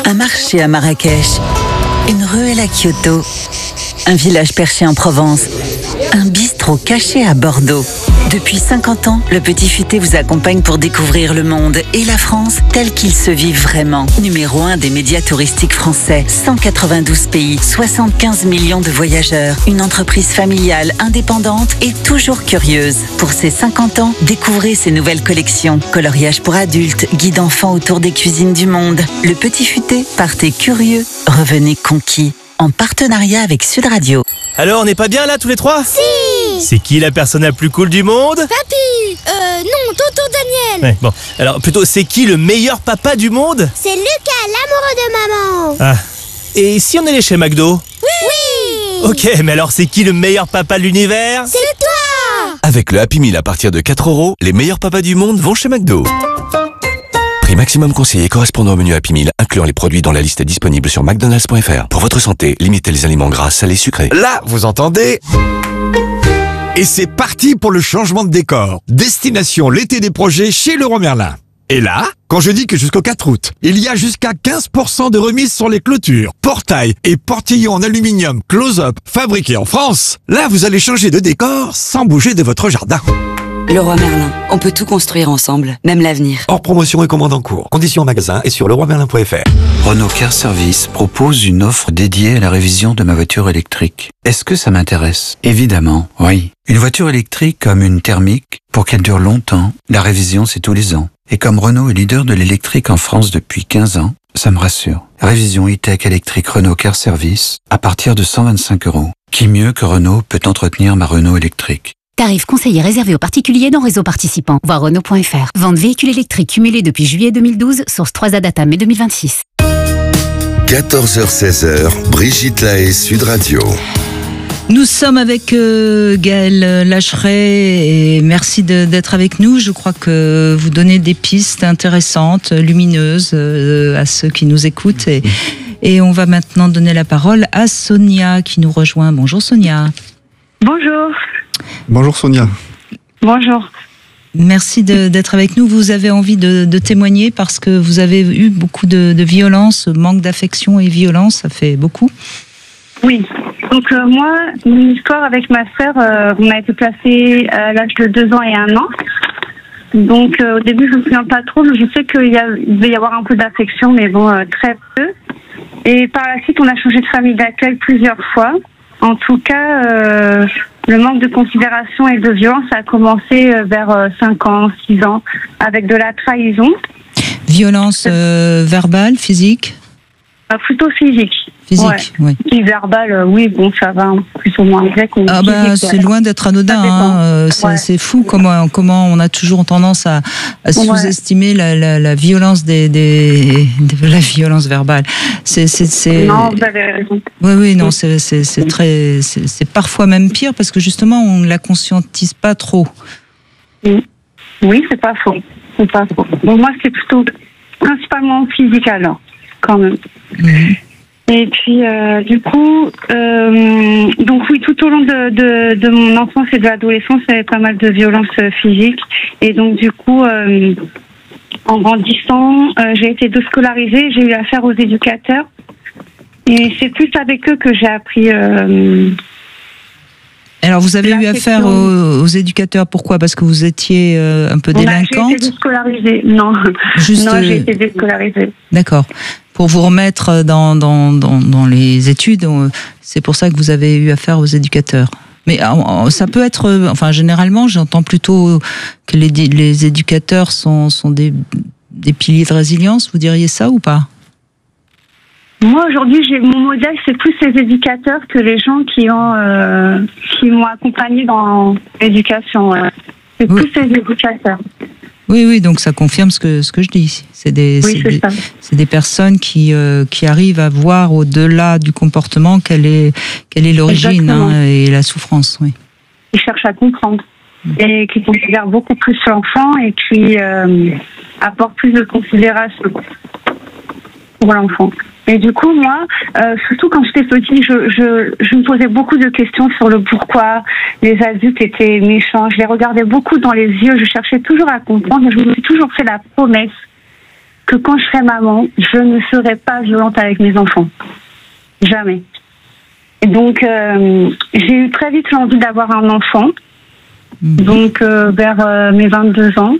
Un marché à Marrakech, une ruelle à Kyoto, un village perché en Provence, un bistrot caché à Bordeaux. Depuis 50 ans, le Petit Futé vous accompagne pour découvrir le monde et la France tel qu'il se vit vraiment. Numéro 1 des médias touristiques français, 192 pays, 75 millions de voyageurs, une entreprise familiale, indépendante et toujours curieuse. Pour ses 50 ans, découvrez ses nouvelles collections. Coloriage pour adultes, guide enfants autour des cuisines du monde. Le Petit Futé, partez curieux, revenez conquis. En partenariat avec Sud Radio. Alors, on n'est pas bien là tous les trois? Si. C'est qui la personne la plus cool du monde? Papy. Non, tonton Daniel. Ouais, bon. Alors, plutôt, c'est qui le meilleur papa du monde? C'est Lucas, l'amoureux de maman. Ah. Et si on allait chez McDo? Oui. Ok, mais alors c'est qui le meilleur papa de l'univers? C'est toi. Avec le Happy Meal à partir de 4 €, les meilleurs papas du monde vont chez McDo. Prix maximum conseillé correspondant au menu Happy Meal, incluant les produits dans la liste disponible sur mcdonalds.fr. Pour votre santé, limitez les aliments gras, salés, sucrés. Là, vous entendez? Et c'est parti pour le changement de décor. Destination l'été des projets chez Leroy Merlin. Et là, quand je dis que jusqu'au 4 août, il y a jusqu'à 15% de remise sur les clôtures, portails et portillons en aluminium close-up fabriqués en France, là vous allez changer de décor sans bouger de votre jardin. Leroy Merlin, on peut tout construire ensemble, même l'avenir. Hors promotion et commande en cours. Conditions en magasin et sur leroymerlin.fr. Renault Car Service propose une offre dédiée à la révision de ma voiture électrique. Est-ce que ça m'intéresse? Évidemment, oui. Une voiture électrique comme une thermique, pour qu'elle dure longtemps, la révision c'est tous les ans. Et comme Renault est leader de l'électrique en France depuis 15 ans, ça me rassure. Révision e-tech électrique Renault Car Service à partir de 125 €. Qui mieux que Renault peut entretenir ma Renault électrique? Tarif conseillé réservé aux particuliers dans réseau participant. Voir Renault.fr. Vente véhicule électrique cumulé depuis juillet 2012. Source 3A Data mai 2026. 14h-16h, Brigitte Lahaie, Sud Radio. Nous sommes avec Gaël Lacheret et merci d'être avec nous. Je crois que vous donnez des pistes intéressantes, lumineuses à ceux qui nous écoutent. Et on va maintenant donner la parole à Sonia qui nous rejoint. Bonjour Sonia. Bonjour. Bonjour Sonia. Bonjour. Merci d'être avec nous. Vous avez envie de témoigner parce que vous avez eu beaucoup de violence, manque d'affection et violence, ça fait beaucoup. Oui. Donc moi, mon histoire avec ma sœur, on a été placés à l'âge de 2 ans et 1 an. Donc au début, je ne me souviens pas trop, mais je sais qu'il devait y avoir un peu d'affection, mais bon, très peu. Et par la suite, on a changé de famille d'accueil plusieurs fois. En tout cas, le manque de considération et de violence a commencé vers 5 ans, 6 ans, avec de la trahison. Violence verbale, physique? Plutôt physique. Physique, oui. Et verbale, oui, bon, ça va plus ou moins avec. Ah ben, c'est loin d'être anodin. Hein. C'est fou comment on a toujours tendance à sous-estimer la violence la violence verbale. Non, vous avez raison. Oui, non, c'est parfois même pire parce que justement on ne la conscientise pas trop. Oui, c'est pas faux. Bon, moi, c'est plutôt principalement physique alors, quand même. Et puis, du coup, donc oui, tout au long de mon enfance et de l'adolescence, il y avait pas mal de violences physiques. Et donc, du coup, en grandissant, j'ai été déscolarisée, j'ai eu affaire aux éducateurs. Et c'est plus avec eux que j'ai appris... Alors, vous avez eu affaire aux éducateurs, pourquoi? Parce que vous étiez un peu délinquante? J'ai été déscolarisée, non. Non, j'ai été déscolarisée. D'accord. Pour vous remettre dans les études, c'est pour ça que vous avez eu affaire aux éducateurs. Mais ça peut être, enfin généralement, j'entends plutôt que les éducateurs sont des piliers de résilience. Vous diriez ça ou pas? Moi aujourd'hui, mon modèle, c'est plus les éducateurs que les gens qui m'ont accompagné dans l'éducation. C'est plus les éducateurs. Oui, donc ça confirme ce que je dis. C'est des personnes qui arrivent à voir au-delà du comportement quelle est l'origine et la souffrance. Oui. Ils cherchent à comprendre et qui considèrent beaucoup plus l'enfant et qui apportent plus de considération pour l'enfant. Et du coup, moi, surtout quand j'étais petite, je me posais beaucoup de questions sur le pourquoi les adultes étaient méchants. Je les regardais beaucoup dans les yeux, je cherchais toujours à comprendre, et je me suis toujours fait la promesse que quand je serai maman, je ne serai pas violente avec mes enfants. Jamais. Et donc, j'ai eu très vite l'envie d'avoir un enfant. Donc, vers mes 22 ans.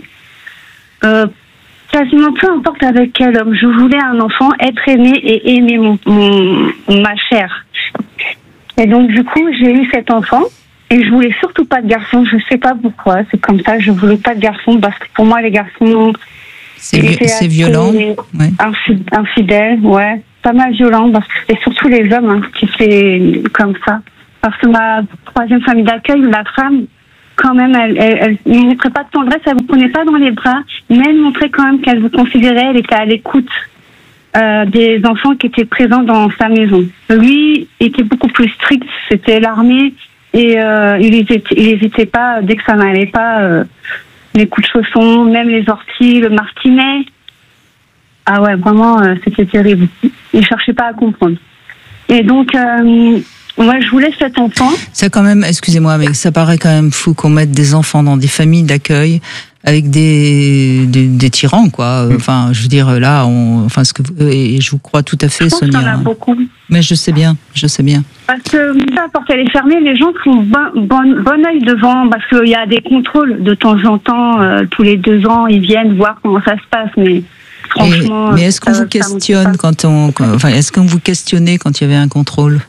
Quasiment peu importe avec quel homme, je voulais un enfant, être aimé et aimer ma chair. Et donc, du coup, j'ai eu cet enfant. Et je voulais surtout pas de garçon. Je sais pas pourquoi. C'est comme ça. Je voulais pas de garçon parce que pour moi, les garçons... C'est violent. Ouais. Infidèles, ouais. Pas mal violent parce que c'est surtout les hommes qui fait comme ça. Parce que ma troisième famille d'accueil, la femme, quand même, elle ne montrait pas de tendresse, elle vous prenait pas dans les bras, mais elle montrait quand même qu'elle vous considérait, elle était à l'écoute des enfants qui étaient présents dans sa maison. Lui était beaucoup plus strict, c'était l'armée. Et il n'hésitait pas, dès que ça n'allait pas, les coups de chausson, même les orties, le martinet. Ah ouais, vraiment, c'était terrible. Il cherchait pas à comprendre. Et donc, moi, je voulais cet enfant. C'est quand même, excusez-moi, mais ça paraît quand même fou qu'on mette des enfants dans des familles d'accueil avec des tyrans, quoi. Enfin, je veux dire, là, et je vous crois tout à fait, Sonia. Je pense qu'il y en a beaucoup. Mais je sais bien. Parce que, peu importe, elle est fermée, les gens font bon œil devant, parce qu'il y a des contrôles de temps en temps, tous les 2 ans, ils viennent voir comment ça se passe, mais franchement... Mais est-ce qu'on vous questionne est-ce qu'on vous questionnait quand il y avait un contrôle?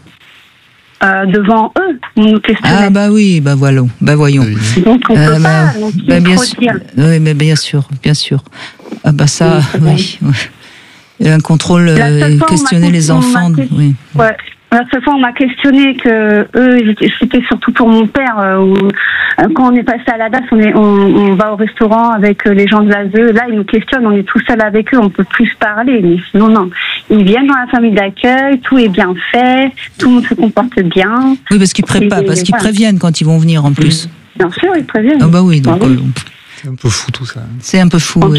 Devant eux, on nous questionnait. Ah bah oui, bah voilà, bah voyons. Donc on peut pas, bien sûr. Oui, mais bien sûr. Ah bah ça, oui. Un contrôle, questionner les enfants, oui. Ouais. La seule fois, on m'a questionné que eux, c'était surtout pour mon père. Quand on est passé à la DAS, on va au restaurant avec les gens de l'ASE. Là, ils nous questionnent, on est tout seul avec eux, on peut plus parler. Mais sinon, non. Ils viennent dans la famille d'accueil, tout est bien fait, tout le monde se comporte bien. Oui, parce qu'ils préviennent quand ils vont venir en plus. Bien sûr, ils préviennent. Ah bah oui, donc. C'est un peu fou tout ça. C'est un peu fou, oui.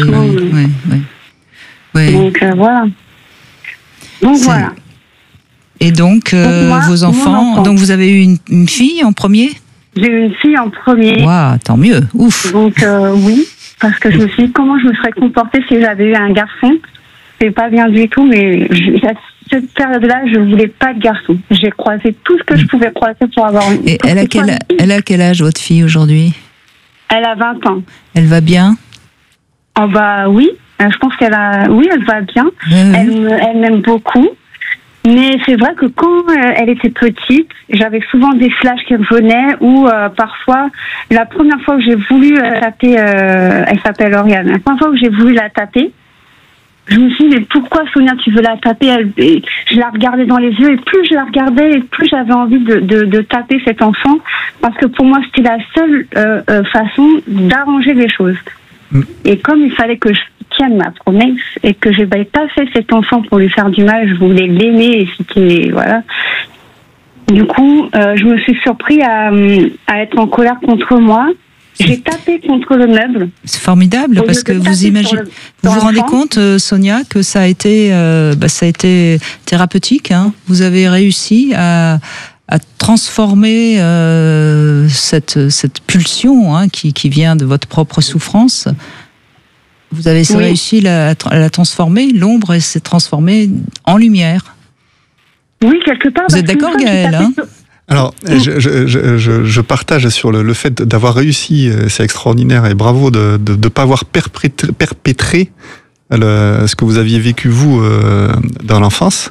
Donc voilà. Voilà. Et donc, vos enfants, donc vous avez eu une fille en premier? J'ai eu une fille en premier. Waouh, tant mieux, ouf. Donc oui, parce que je me suis dit comment je me serais comportée si j'avais eu un garçon. C'est pas bien du tout, mais à cette période-là, je voulais pas de garçon. J'ai croisé tout ce que je pouvais croiser pour avoir une... Et elle a quel âge, votre fille, aujourd'hui? Elle a 20 ans. Elle va bien? Oh bah oui, je pense qu'elle va bien. Elle m'aime beaucoup. Mais c'est vrai que quand elle était petite, j'avais souvent des flashs qui revenaient où parfois, la première fois que j'ai voulu taper, elle s'appelle Oriane, la première fois que j'ai voulu la taper, je me suis dit, mais pourquoi Sonia tu veux la taper? Je la regardais dans les yeux et plus je la regardais et plus j'avais envie de taper cet enfant parce que pour moi c'était la seule façon d'arranger les choses. Et comme il fallait que je tienne ma promesse et que je n'avais pas fait cet enfant pour lui faire du mal, je voulais l'aimer et c'était voilà. Du coup, je me suis surpris à être en colère contre moi. J'ai tapé contre le meuble. C'est formidable parce que vous imaginez, vous vous rendez compte, Sonia, que ça a été thérapeutique. Hein. Vous avez réussi à transformer cette pulsion qui vient de votre propre souffrance. Vous avez réussi à la transformer, l'ombre s'est transformée en lumière. Oui, quelque part. Vous êtes d'accord, Gaëlle, hein? Alors, je partage sur le fait d'avoir réussi, c'est extraordinaire et bravo de ne pas avoir perpétré ce que vous aviez vécu, vous, dans l'enfance.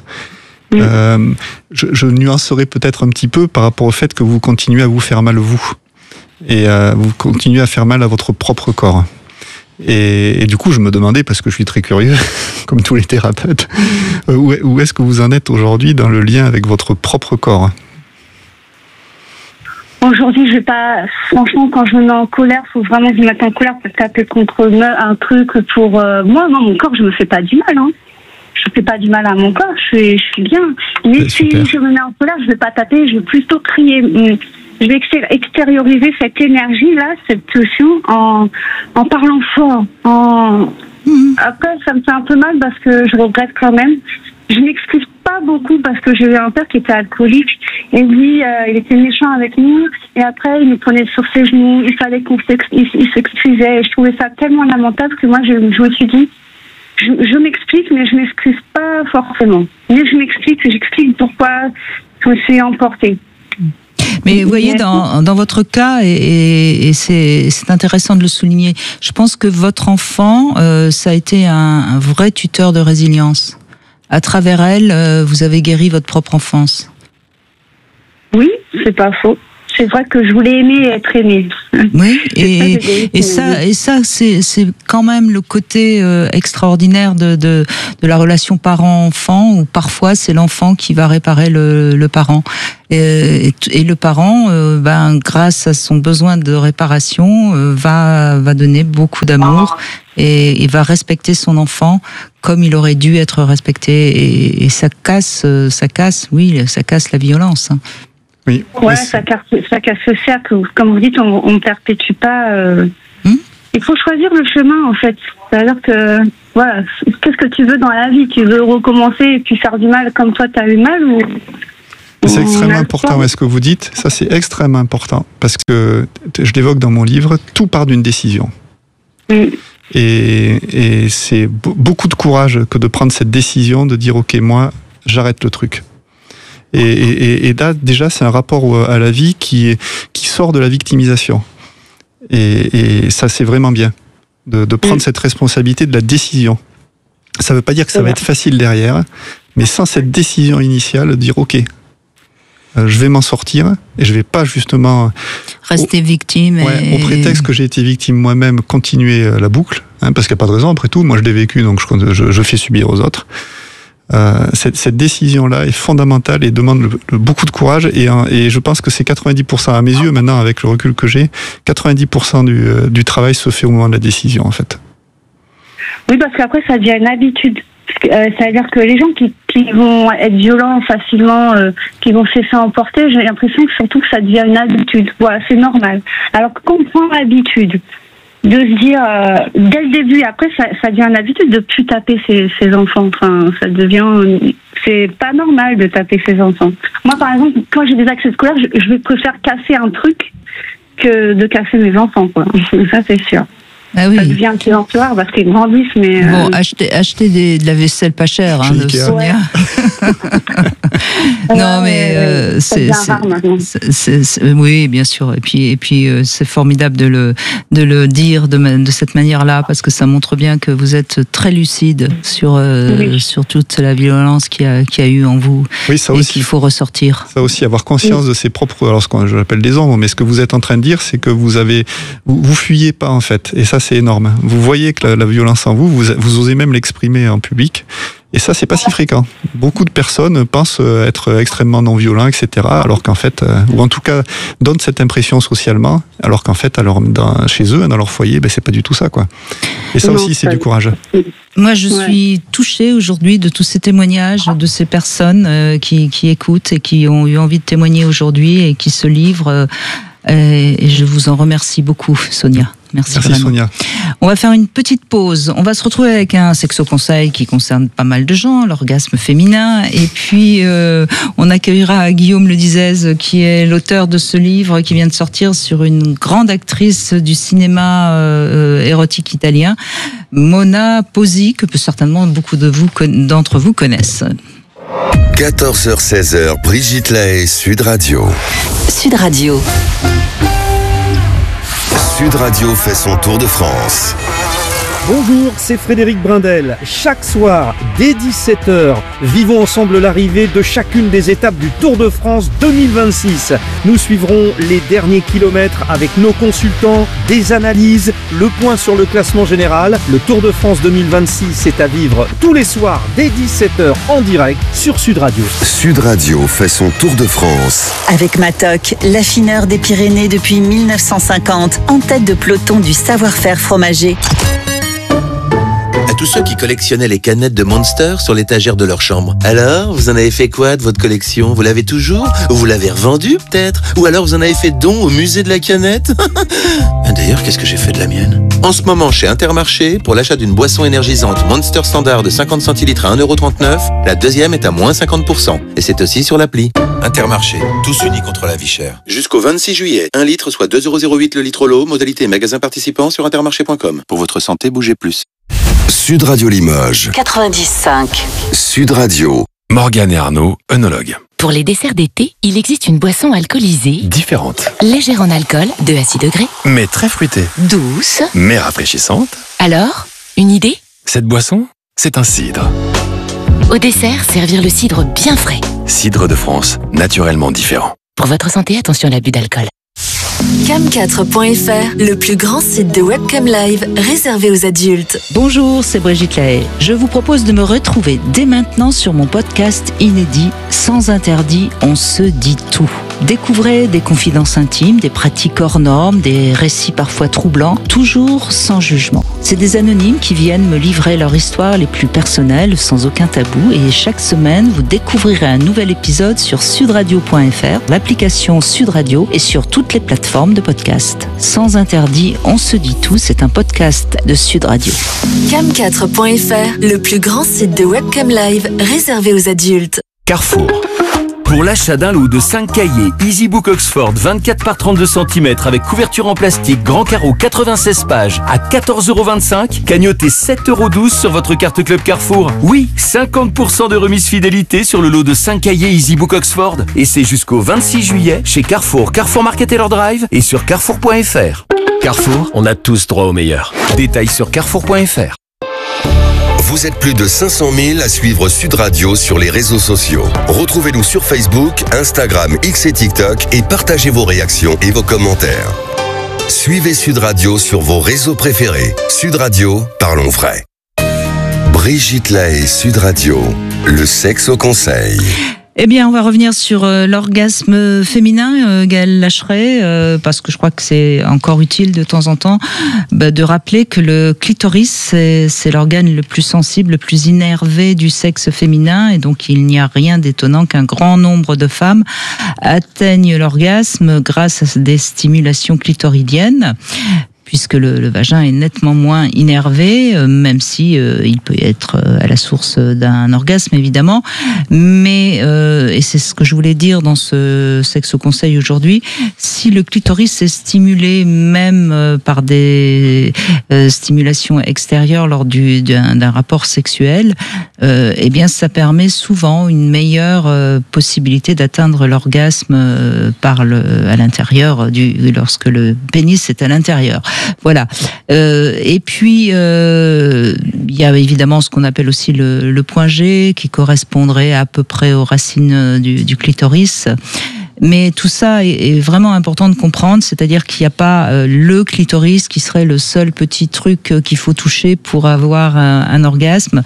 Je nuancerai peut-être un petit peu par rapport au fait que vous continuez à vous faire mal, vous. Et vous continuez à faire mal à votre propre corps. Et du coup, je me demandais, parce que je suis très curieux, comme tous les thérapeutes, où est-ce que vous en êtes aujourd'hui dans le lien avec votre propre corps? Aujourd'hui, je vais pas. Franchement, quand je me mets en colère, faut vraiment que je me mette en colère pour taper contre un truc pour moi. Non, mon corps, je me fais pas du mal. Hein. Je fais pas du mal à mon corps. Je suis bien. Mais si je me mets en colère, je vais pas taper. Je vais plutôt crier. Je vais extérioriser cette énergie-là, cette pulsion, en parlant fort. Après, ça me fait un peu mal parce que je regrette quand même. Je m'excuse pas beaucoup parce que j'ai eu un père qui était alcoolique et lui, il était méchant avec nous et après il nous prenait sur ses genoux, il fallait il s'excusait et je trouvais ça tellement lamentable que moi je me suis dit je m'explique, mais je m'excuse pas forcément. Mais j'explique pourquoi je me suis emportée. Mais vous voyez, dans votre cas, et c'est intéressant de le souligner, je pense que votre enfant, ça a été un vrai tuteur de résilience. À travers elle, vous avez guéri votre propre enfance. Oui, c'est pas faux. C'est vrai que je voulais aimer et être aimée. Oui, et ça, c'est quand même le côté extraordinaire de la relation parent-enfant, où parfois c'est l'enfant qui va réparer le parent. Et le parent, grâce à son besoin de réparation, va donner beaucoup d'amour et va respecter son enfant comme il aurait dû être respecté. Et ça casse la violence. Oui. Ouais, ça casse le cercle. Comme vous dites, on ne perpétue pas. Il faut choisir le chemin, en fait. C'est-à-dire que, voilà, qu'est-ce que tu veux dans la vie? Tu veux recommencer et puis faire du mal comme toi, tu as eu mal ou... C'est extrêmement important, ce que vous dites. Ça, c'est extrêmement important. Parce que, je l'évoque dans mon livre, tout part d'une décision. Et c'est beaucoup de courage que de prendre cette décision, de dire, OK, moi, j'arrête le truc. Et là, déjà, c'est un rapport à la vie qui sort de la victimisation. Et ça, c'est vraiment bien, de prendre cette responsabilité de la décision. Ça ne veut pas dire que ça va être facile derrière, mais sans cette décision initiale, de dire, OK, je vais m'en sortir, et je ne vais pas justement... Rester victime. Au prétexte que j'ai été victime moi-même, continuer la boucle, parce qu'il n'y a pas de raison, après tout, moi je l'ai vécu, donc je fais subir aux autres. Cette décision-là est fondamentale et demande beaucoup de courage, et je pense que c'est 90%, à mes yeux maintenant, avec le recul que j'ai, 90% du travail se fait au moment de la décision, en fait. Oui, parce qu'après ça devient une habitude. C'est-à-dire que les gens qui vont être violents facilement, qui vont se laisser emporter, j'ai l'impression que surtout que ça devient une habitude. Voilà, c'est normal. Alors que quand on prend l'habitude de se dire dès le début, après ça devient une habitude de plus taper ses enfants. Enfin, ça devient, c'est pas normal de taper ses enfants. Moi, par exemple, quand j'ai des accès scolaires, je préfère casser un truc que de casser mes enfants, quoi. Ça, c'est sûr. Ah oui. Ça devient un petit entourage parce qu'ils grandissent, mais... Bon, achetez de la vaisselle pas chère, de Sonia. Non, mais oui, bien sûr. Et puis c'est formidable de le dire de cette manière-là, parce que ça montre bien que vous êtes très lucide sur toute la violence qu'il y a eu en vous, oui, ça et aussi, qu'il faut ressortir. Ça aussi, avoir conscience de ses propres... Alors, je l'appelle des ombres, mais ce que vous êtes en train de dire, c'est que vous fuyez pas, en fait. Et ça, c'est énorme. Vous voyez que la violence en vous osez même l'exprimer en public. Et ça, c'est pas si fréquent. Beaucoup de personnes pensent être extrêmement non-violents, etc. Alors qu'en fait, ou en tout cas, donnent cette impression socialement, alors qu'en fait, chez eux, dans leur foyer, c'est pas du tout ça, quoi. Et ça aussi, c'est du courage. Moi, je suis touchée aujourd'hui de tous ces témoignages, de ces personnes qui écoutent et qui ont eu envie de témoigner aujourd'hui et qui se livrent. Et je vous en remercie beaucoup, Sonia. Merci vraiment. Sonia. On va faire une petite pause. On va se retrouver avec un sexo-conseil qui concerne pas mal de gens, l'orgasme féminin. Et puis, on accueillera Guillaume Ledizès, qui est l'auteur de ce livre qui vient de sortir sur une grande actrice du cinéma érotique italien, Mona Posi, que certainement beaucoup d'entre vous connaissent. 14h-16h, Brigitte Lahaie, Sud Radio. Sud Radio. Sud Radio fait son tour de France. Bonjour, c'est Frédéric Brindel. Chaque soir, dès 17h, vivons ensemble l'arrivée de chacune des étapes du Tour de France 2026. Nous suivrons les derniers kilomètres avec nos consultants, des analyses, le point sur le classement général. Le Tour de France 2026 est à vivre tous les soirs dès 17h en direct sur Sud Radio. Sud Radio fait son Tour de France. Avec Matok, l'affineur des Pyrénées depuis 1950, en tête de peloton du savoir-faire fromager. À tous ceux qui collectionnaient les canettes de Monster sur l'étagère de leur chambre. Alors, vous en avez fait quoi de votre collection? Vous l'avez toujours? Ou vous l'avez revendue peut-être? Ou alors vous en avez fait don au musée de la canette? D'ailleurs, qu'est-ce que j'ai fait de la mienne? En ce moment, chez Intermarché, pour l'achat d'une boisson énergisante Monster Standard de 50 centilitres à 1,39€, la deuxième est à moins 50%. Et c'est aussi sur l'appli. Intermarché, tous unis contre la vie chère. Jusqu'au 26 juillet, 1 litre soit 2,08€ le litre au lot, modalité magasin participant sur intermarché.com. Pour votre santé, bougez plus. Sud Radio Limoges. 95. Sud Radio. Morgane et Arnaud, œnologues. Pour les desserts d'été, il existe une boisson alcoolisée, Différentes, légère en alcool, 2 à 6 degrés, mais très fruitées, douce. mais rafraîchissantes. Alors, une idée? Cette boisson, c'est un cidre. Au dessert, servir le cidre bien frais. Cidre de France, naturellement différent. Pour votre santé, attention à l'abus d'alcool. Cam4.fr, le plus grand site de webcam live réservé aux adultes. Bonjour, c'est Brigitte Lahaye. Je vous propose de me retrouver dès maintenant sur mon podcast inédit Sans interdit, on se dit tout. Découvrez des confidences intimes, des pratiques hors normes, des récits parfois troublants, toujours sans jugement. C'est des anonymes qui viennent me livrer leur histoire les plus personnelles, sans aucun tabou, et chaque semaine, vous découvrirez un nouvel épisode sur sudradio.fr, l'application Sud Radio et sur toutes les plateformes de podcast. Sans interdit, on se dit tout, c'est un podcast de Sud Radio. Cam4.fr, le plus grand site de webcam live réservé aux adultes. Carrefour. Pour l'achat d'un lot de 5 cahiers EasyBook Oxford 24 par 32 cm avec couverture en plastique grand carreau 96 pages à 14,25 €, cagnotez 7,12 € sur votre carte Club Carrefour. Oui, 50% de remise fidélité sur le lot de 5 cahiers EasyBook Oxford. Et c'est jusqu'au 26 juillet chez Carrefour, Carrefour Market et leur Drive et sur carrefour.fr. Carrefour, on a tous droit au meilleur. Détails sur carrefour.fr. Vous êtes plus de 500 000 à suivre Sud Radio sur les réseaux sociaux. Retrouvez-nous sur Facebook, Instagram, X et TikTok et partagez vos réactions et vos commentaires. Suivez Sud Radio sur vos réseaux préférés. Sud Radio, parlons vrai. Brigitte Lahaye, Sud Radio, le sexe au conseil. Eh bien, on va revenir sur l'orgasme féminin, Gaëlle Lacheret, parce que je crois que c'est encore utile de temps en temps de rappeler que le clitoris, c'est l'organe le plus sensible, le plus innervé du sexe féminin, et donc il n'y a rien d'étonnant qu'un grand nombre de femmes atteignent l'orgasme grâce à des stimulations clitoridiennes, puisque le vagin est nettement moins innervé, même si il peut être à la source d'un orgasme, évidemment. Mais, et c'est ce que je voulais dire dans ce sexe au conseil aujourd'hui, si le clitoris est stimulé même par des stimulations extérieures lors d'un rapport sexuel, eh bien ça permet souvent une meilleure possibilité d'atteindre l'orgasme à l'intérieur, lorsque le pénis est à l'intérieur. Voilà. Et puis, il y a évidemment ce qu'on appelle aussi le point G, qui correspondrait à peu près aux racines du clitoris. Mais tout ça est vraiment important de comprendre, c'est-à-dire qu'il n'y a pas le clitoris qui serait le seul petit truc qu'il faut toucher pour avoir un orgasme.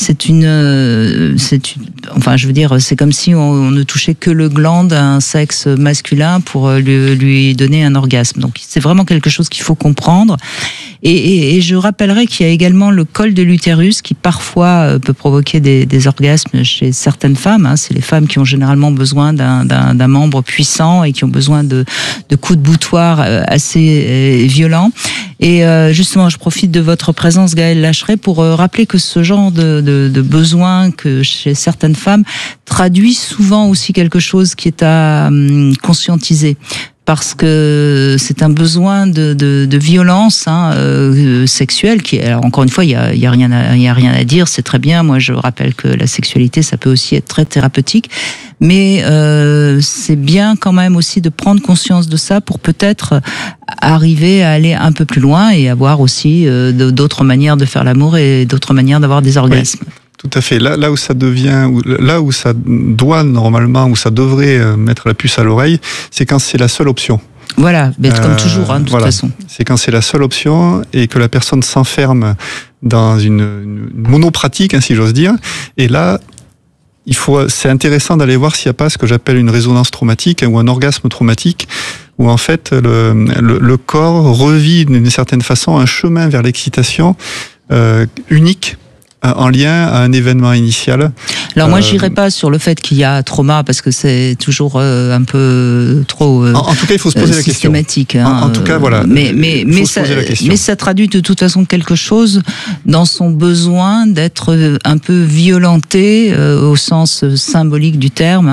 Enfin, je veux dire, c'est comme si on ne touchait que le gland d'un sexe masculin pour lui donner un orgasme. Donc, c'est vraiment quelque chose qu'il faut comprendre. Et je rappellerai qu'il y a également le col de l'utérus qui parfois peut provoquer des orgasmes chez certaines femmes. Hein. C'est les femmes qui ont généralement besoin d'un membre puissant et qui ont besoin de coups de boutoir assez violents. Et justement, je profite de votre présence, Gaëlle Lacheret, pour rappeler que ce genre de besoin que chez certaines femmes traduit souvent aussi quelque chose qui est à conscientiser. Parce que c'est un besoin de violence sexuelle qui, alors encore une fois, il y a rien à dire, c'est très bien. Moi, je rappelle que la sexualité, ça peut aussi être très thérapeutique, mais c'est bien quand même aussi de prendre conscience de ça pour peut-être arriver à aller un peu plus loin et avoir aussi d'autres manières de faire l'amour et d'autres manières d'avoir des orgasmes. Oui. Tout à fait. Là où ça devient, là où ça doit normalement, où ça devrait mettre la puce à l'oreille, c'est quand c'est la seule option. Voilà, comme toujours, de toute façon. C'est quand c'est la seule option et que la personne s'enferme dans une monopratique, si j'ose dire. Et là, c'est intéressant d'aller voir s'il n'y a pas ce que j'appelle une résonance traumatique ou un orgasme traumatique, où en fait le corps revit d'une certaine façon un chemin vers l'excitation unique, en lien à un événement initial. Alors moi, j'irai pas sur le fait qu'il y a trauma parce que c'est toujours un peu trop en tout cas, il faut se poser la question. Systématique. En tout cas, voilà. Mais ça traduit de toute façon quelque chose dans son besoin d'être un peu violenté au sens symbolique du terme.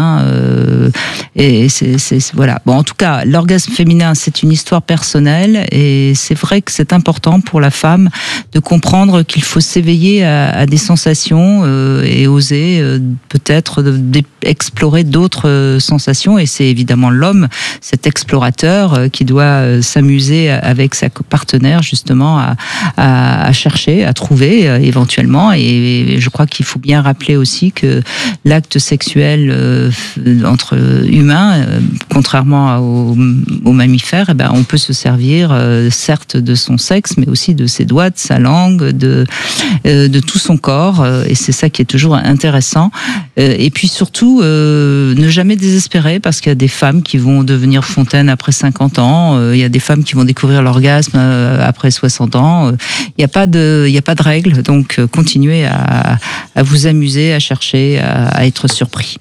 Et voilà. Bon, en tout cas, l'orgasme féminin, c'est une histoire personnelle et c'est vrai que c'est important pour la femme de comprendre qu'il faut s'éveiller à des sensations et oser peut-être explorer d'autres sensations. Et c'est évidemment l'homme, cet explorateur, qui doit s'amuser avec sa partenaire justement à chercher, à trouver éventuellement. Et je crois qu'il faut bien rappeler aussi que l'acte sexuel entre humains, contrairement aux mammifères, on peut se servir certes de son sexe, mais aussi de ses doigts, de sa langue, de tout son corps. Et c'est ça qui est toujours intéressant. Et puis surtout, ne jamais désespérer, parce qu'il y a des femmes qui vont devenir fontaines après 50 ans, il y a des femmes qui vont découvrir l'orgasme après 60 ans. Il n'y a pas de règle, donc continuez à vous amuser, à chercher, à être surpris.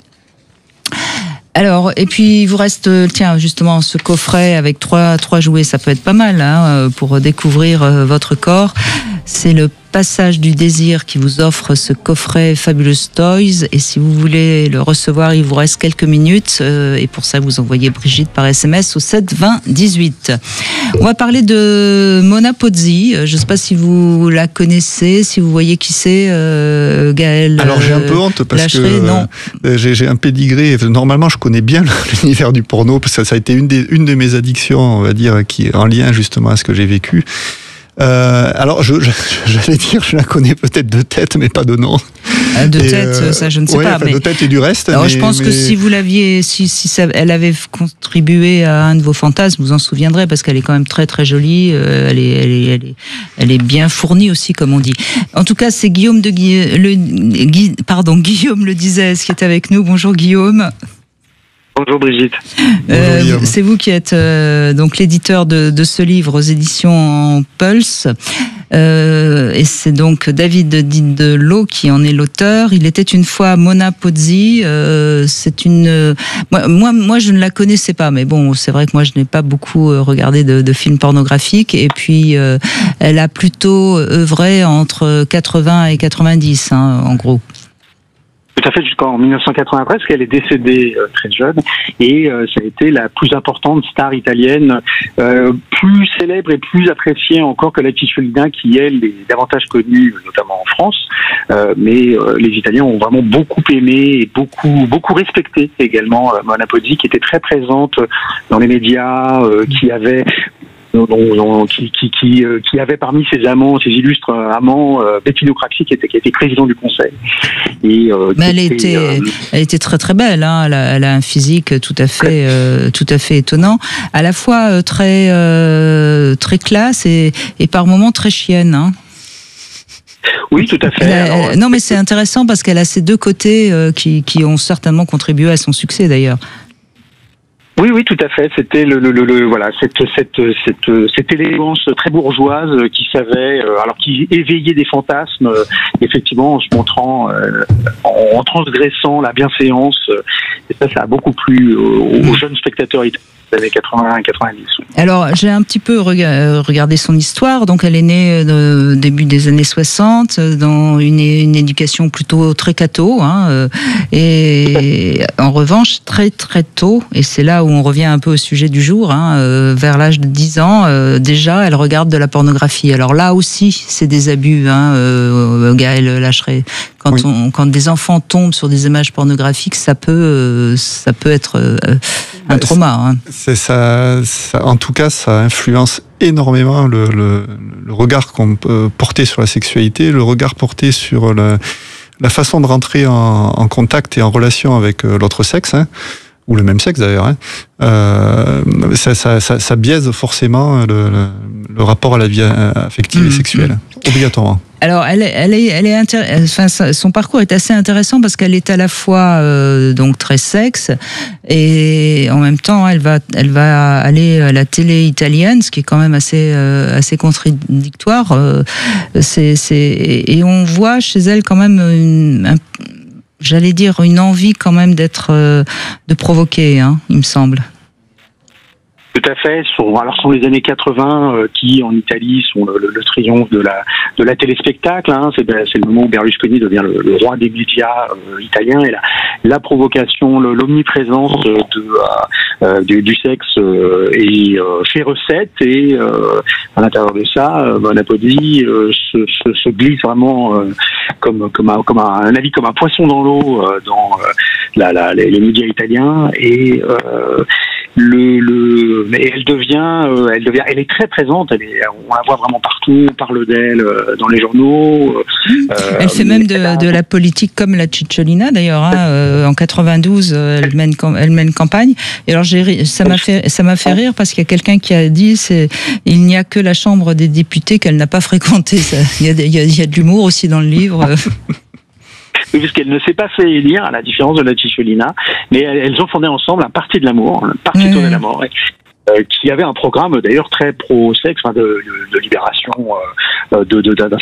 Alors, et puis il vous reste, tiens, justement, ce coffret avec trois jouets, ça peut être pas mal pour découvrir votre corps. C'est le Passage du désir qui vous offre ce coffret Fabulous Toys, et si vous voulez le recevoir, il vous reste quelques minutes, et pour ça vous envoyez Brigitte par SMS au 7 20 18. On va parler de Mona Pozzi. Je ne sais pas si vous la connaissez, si vous voyez qui c'est, Gaël. Alors j'ai un peu honte parce Lâcheray, que j'ai un pédigré. Normalement, je connais bien l'univers du porno parce que ça a été une de mes addictions, on va dire, qui est en lien justement à ce que j'ai vécu. Alors, j'allais dire, je la connais peut-être de tête, mais pas de nom. De tête, ça je ne sais pas. Mais... de tête et du reste. Alors, je pense que si vous l'aviez, elle avait contribué à un de vos fantasmes, vous en souviendrez, parce qu'elle est quand même très très jolie. Elle est bien fournie aussi, comme on dit. En tout cas, c'est Guillaume Guillaume le disait, qui est avec nous. Bonjour Guillaume. Bonjour Brigitte. C'est vous qui êtes donc l'éditeur de ce livre aux éditions Pulse. Et c'est donc David Didelot qui en est l'auteur. Il était une fois Mona Pozzi. C'est une moi je ne la connaissais pas, mais bon, c'est vrai que moi je n'ai pas beaucoup regardé de films pornographiques. Et puis elle a plutôt œuvré entre 80 et 90, en gros. Tout à fait, jusqu'en 1993, parce qu'elle est décédée très jeune, et ça a été la plus importante star italienne, plus célèbre et plus appréciée encore que l'actrice féminin qui, elle, est davantage connue, notamment en France. Mais les Italiens ont vraiment beaucoup aimé et beaucoup respecté également Mona Pozzi, qui était très présente dans les médias, qui avait parmi ses amants, ses illustres amants, Bettino Craxi, qui était président du conseil. Et, mais elle était très très belle, hein. Elle a un physique tout à fait étonnant, à la fois très classe et par moments très chienne, hein. Oui, tout à fait. Non, mais c'est intéressant parce qu'elle a ces deux côtés qui ont certainement contribué à son succès d'ailleurs. Oui, tout à fait. C'était cette élégance très bourgeoise qui savait, alors qui éveillait des fantasmes, effectivement, en se montrant, en transgressant la bienséance. Et ça a beaucoup plu aux jeunes spectateurs italiens des années 80 et 90. Alors, j'ai un petit peu regardé son histoire. Donc, elle est née au début des années 60 dans une éducation plutôt très catho, et en revanche, très très tôt, et c'est là où on revient un peu au sujet du jour, vers l'âge de 10 ans, déjà, elle regarde de la pornographie. Alors là aussi, c'est des abus, Gaël Lâcheray. Quand des enfants tombent sur des images pornographiques, ça peut être un trauma. C'est ça, en tout cas, ça influence énormément le regard qu'on peut porter sur la sexualité, le regard porté sur la façon de rentrer en contact et en relation avec l'autre sexe, ou le même sexe d'ailleurs. Ça biaise forcément le rapport à la vie affective et sexuelle, obligatoirement. Alors, son parcours est assez intéressant parce qu'elle est à la fois donc très sexe et en même temps elle va aller à la télé italienne, ce qui est quand même assez contradictoire. Et on voit chez elle quand même j'allais dire, une envie quand même de provoquer, hein, il me semble. Tout à fait. Sont les années 80 qui, en Italie, sont le triomphe de la téléspectacle. Hein. C'est le moment où Berlusconi devient le roi des médias italiens, et la provocation, l'omniprésence du sexe fait recette, et à l'intérieur de ça, Napoli se glisse vraiment comme un poisson dans l'eau dans les médias italiens, et elle est très présente. On la voit vraiment partout. On parle d'elle dans les journaux. Elle fait même de la politique comme la Cicciolina d'ailleurs. Hein, en 92, elle mène campagne. Et alors ça m'a fait rire parce qu'il y a quelqu'un qui a dit il n'y a que la Chambre des députés qu'elle n'a pas fréquentée. Il y a de l'humour aussi dans le livre. Puisqu'elle ne s'est pas fait élire, à la différence de la Cicciolina, mais elles ont fondé ensemble un parti de l'amour, un parti de l'amour, qui avait un programme d'ailleurs très pro-sexe, de libération d'un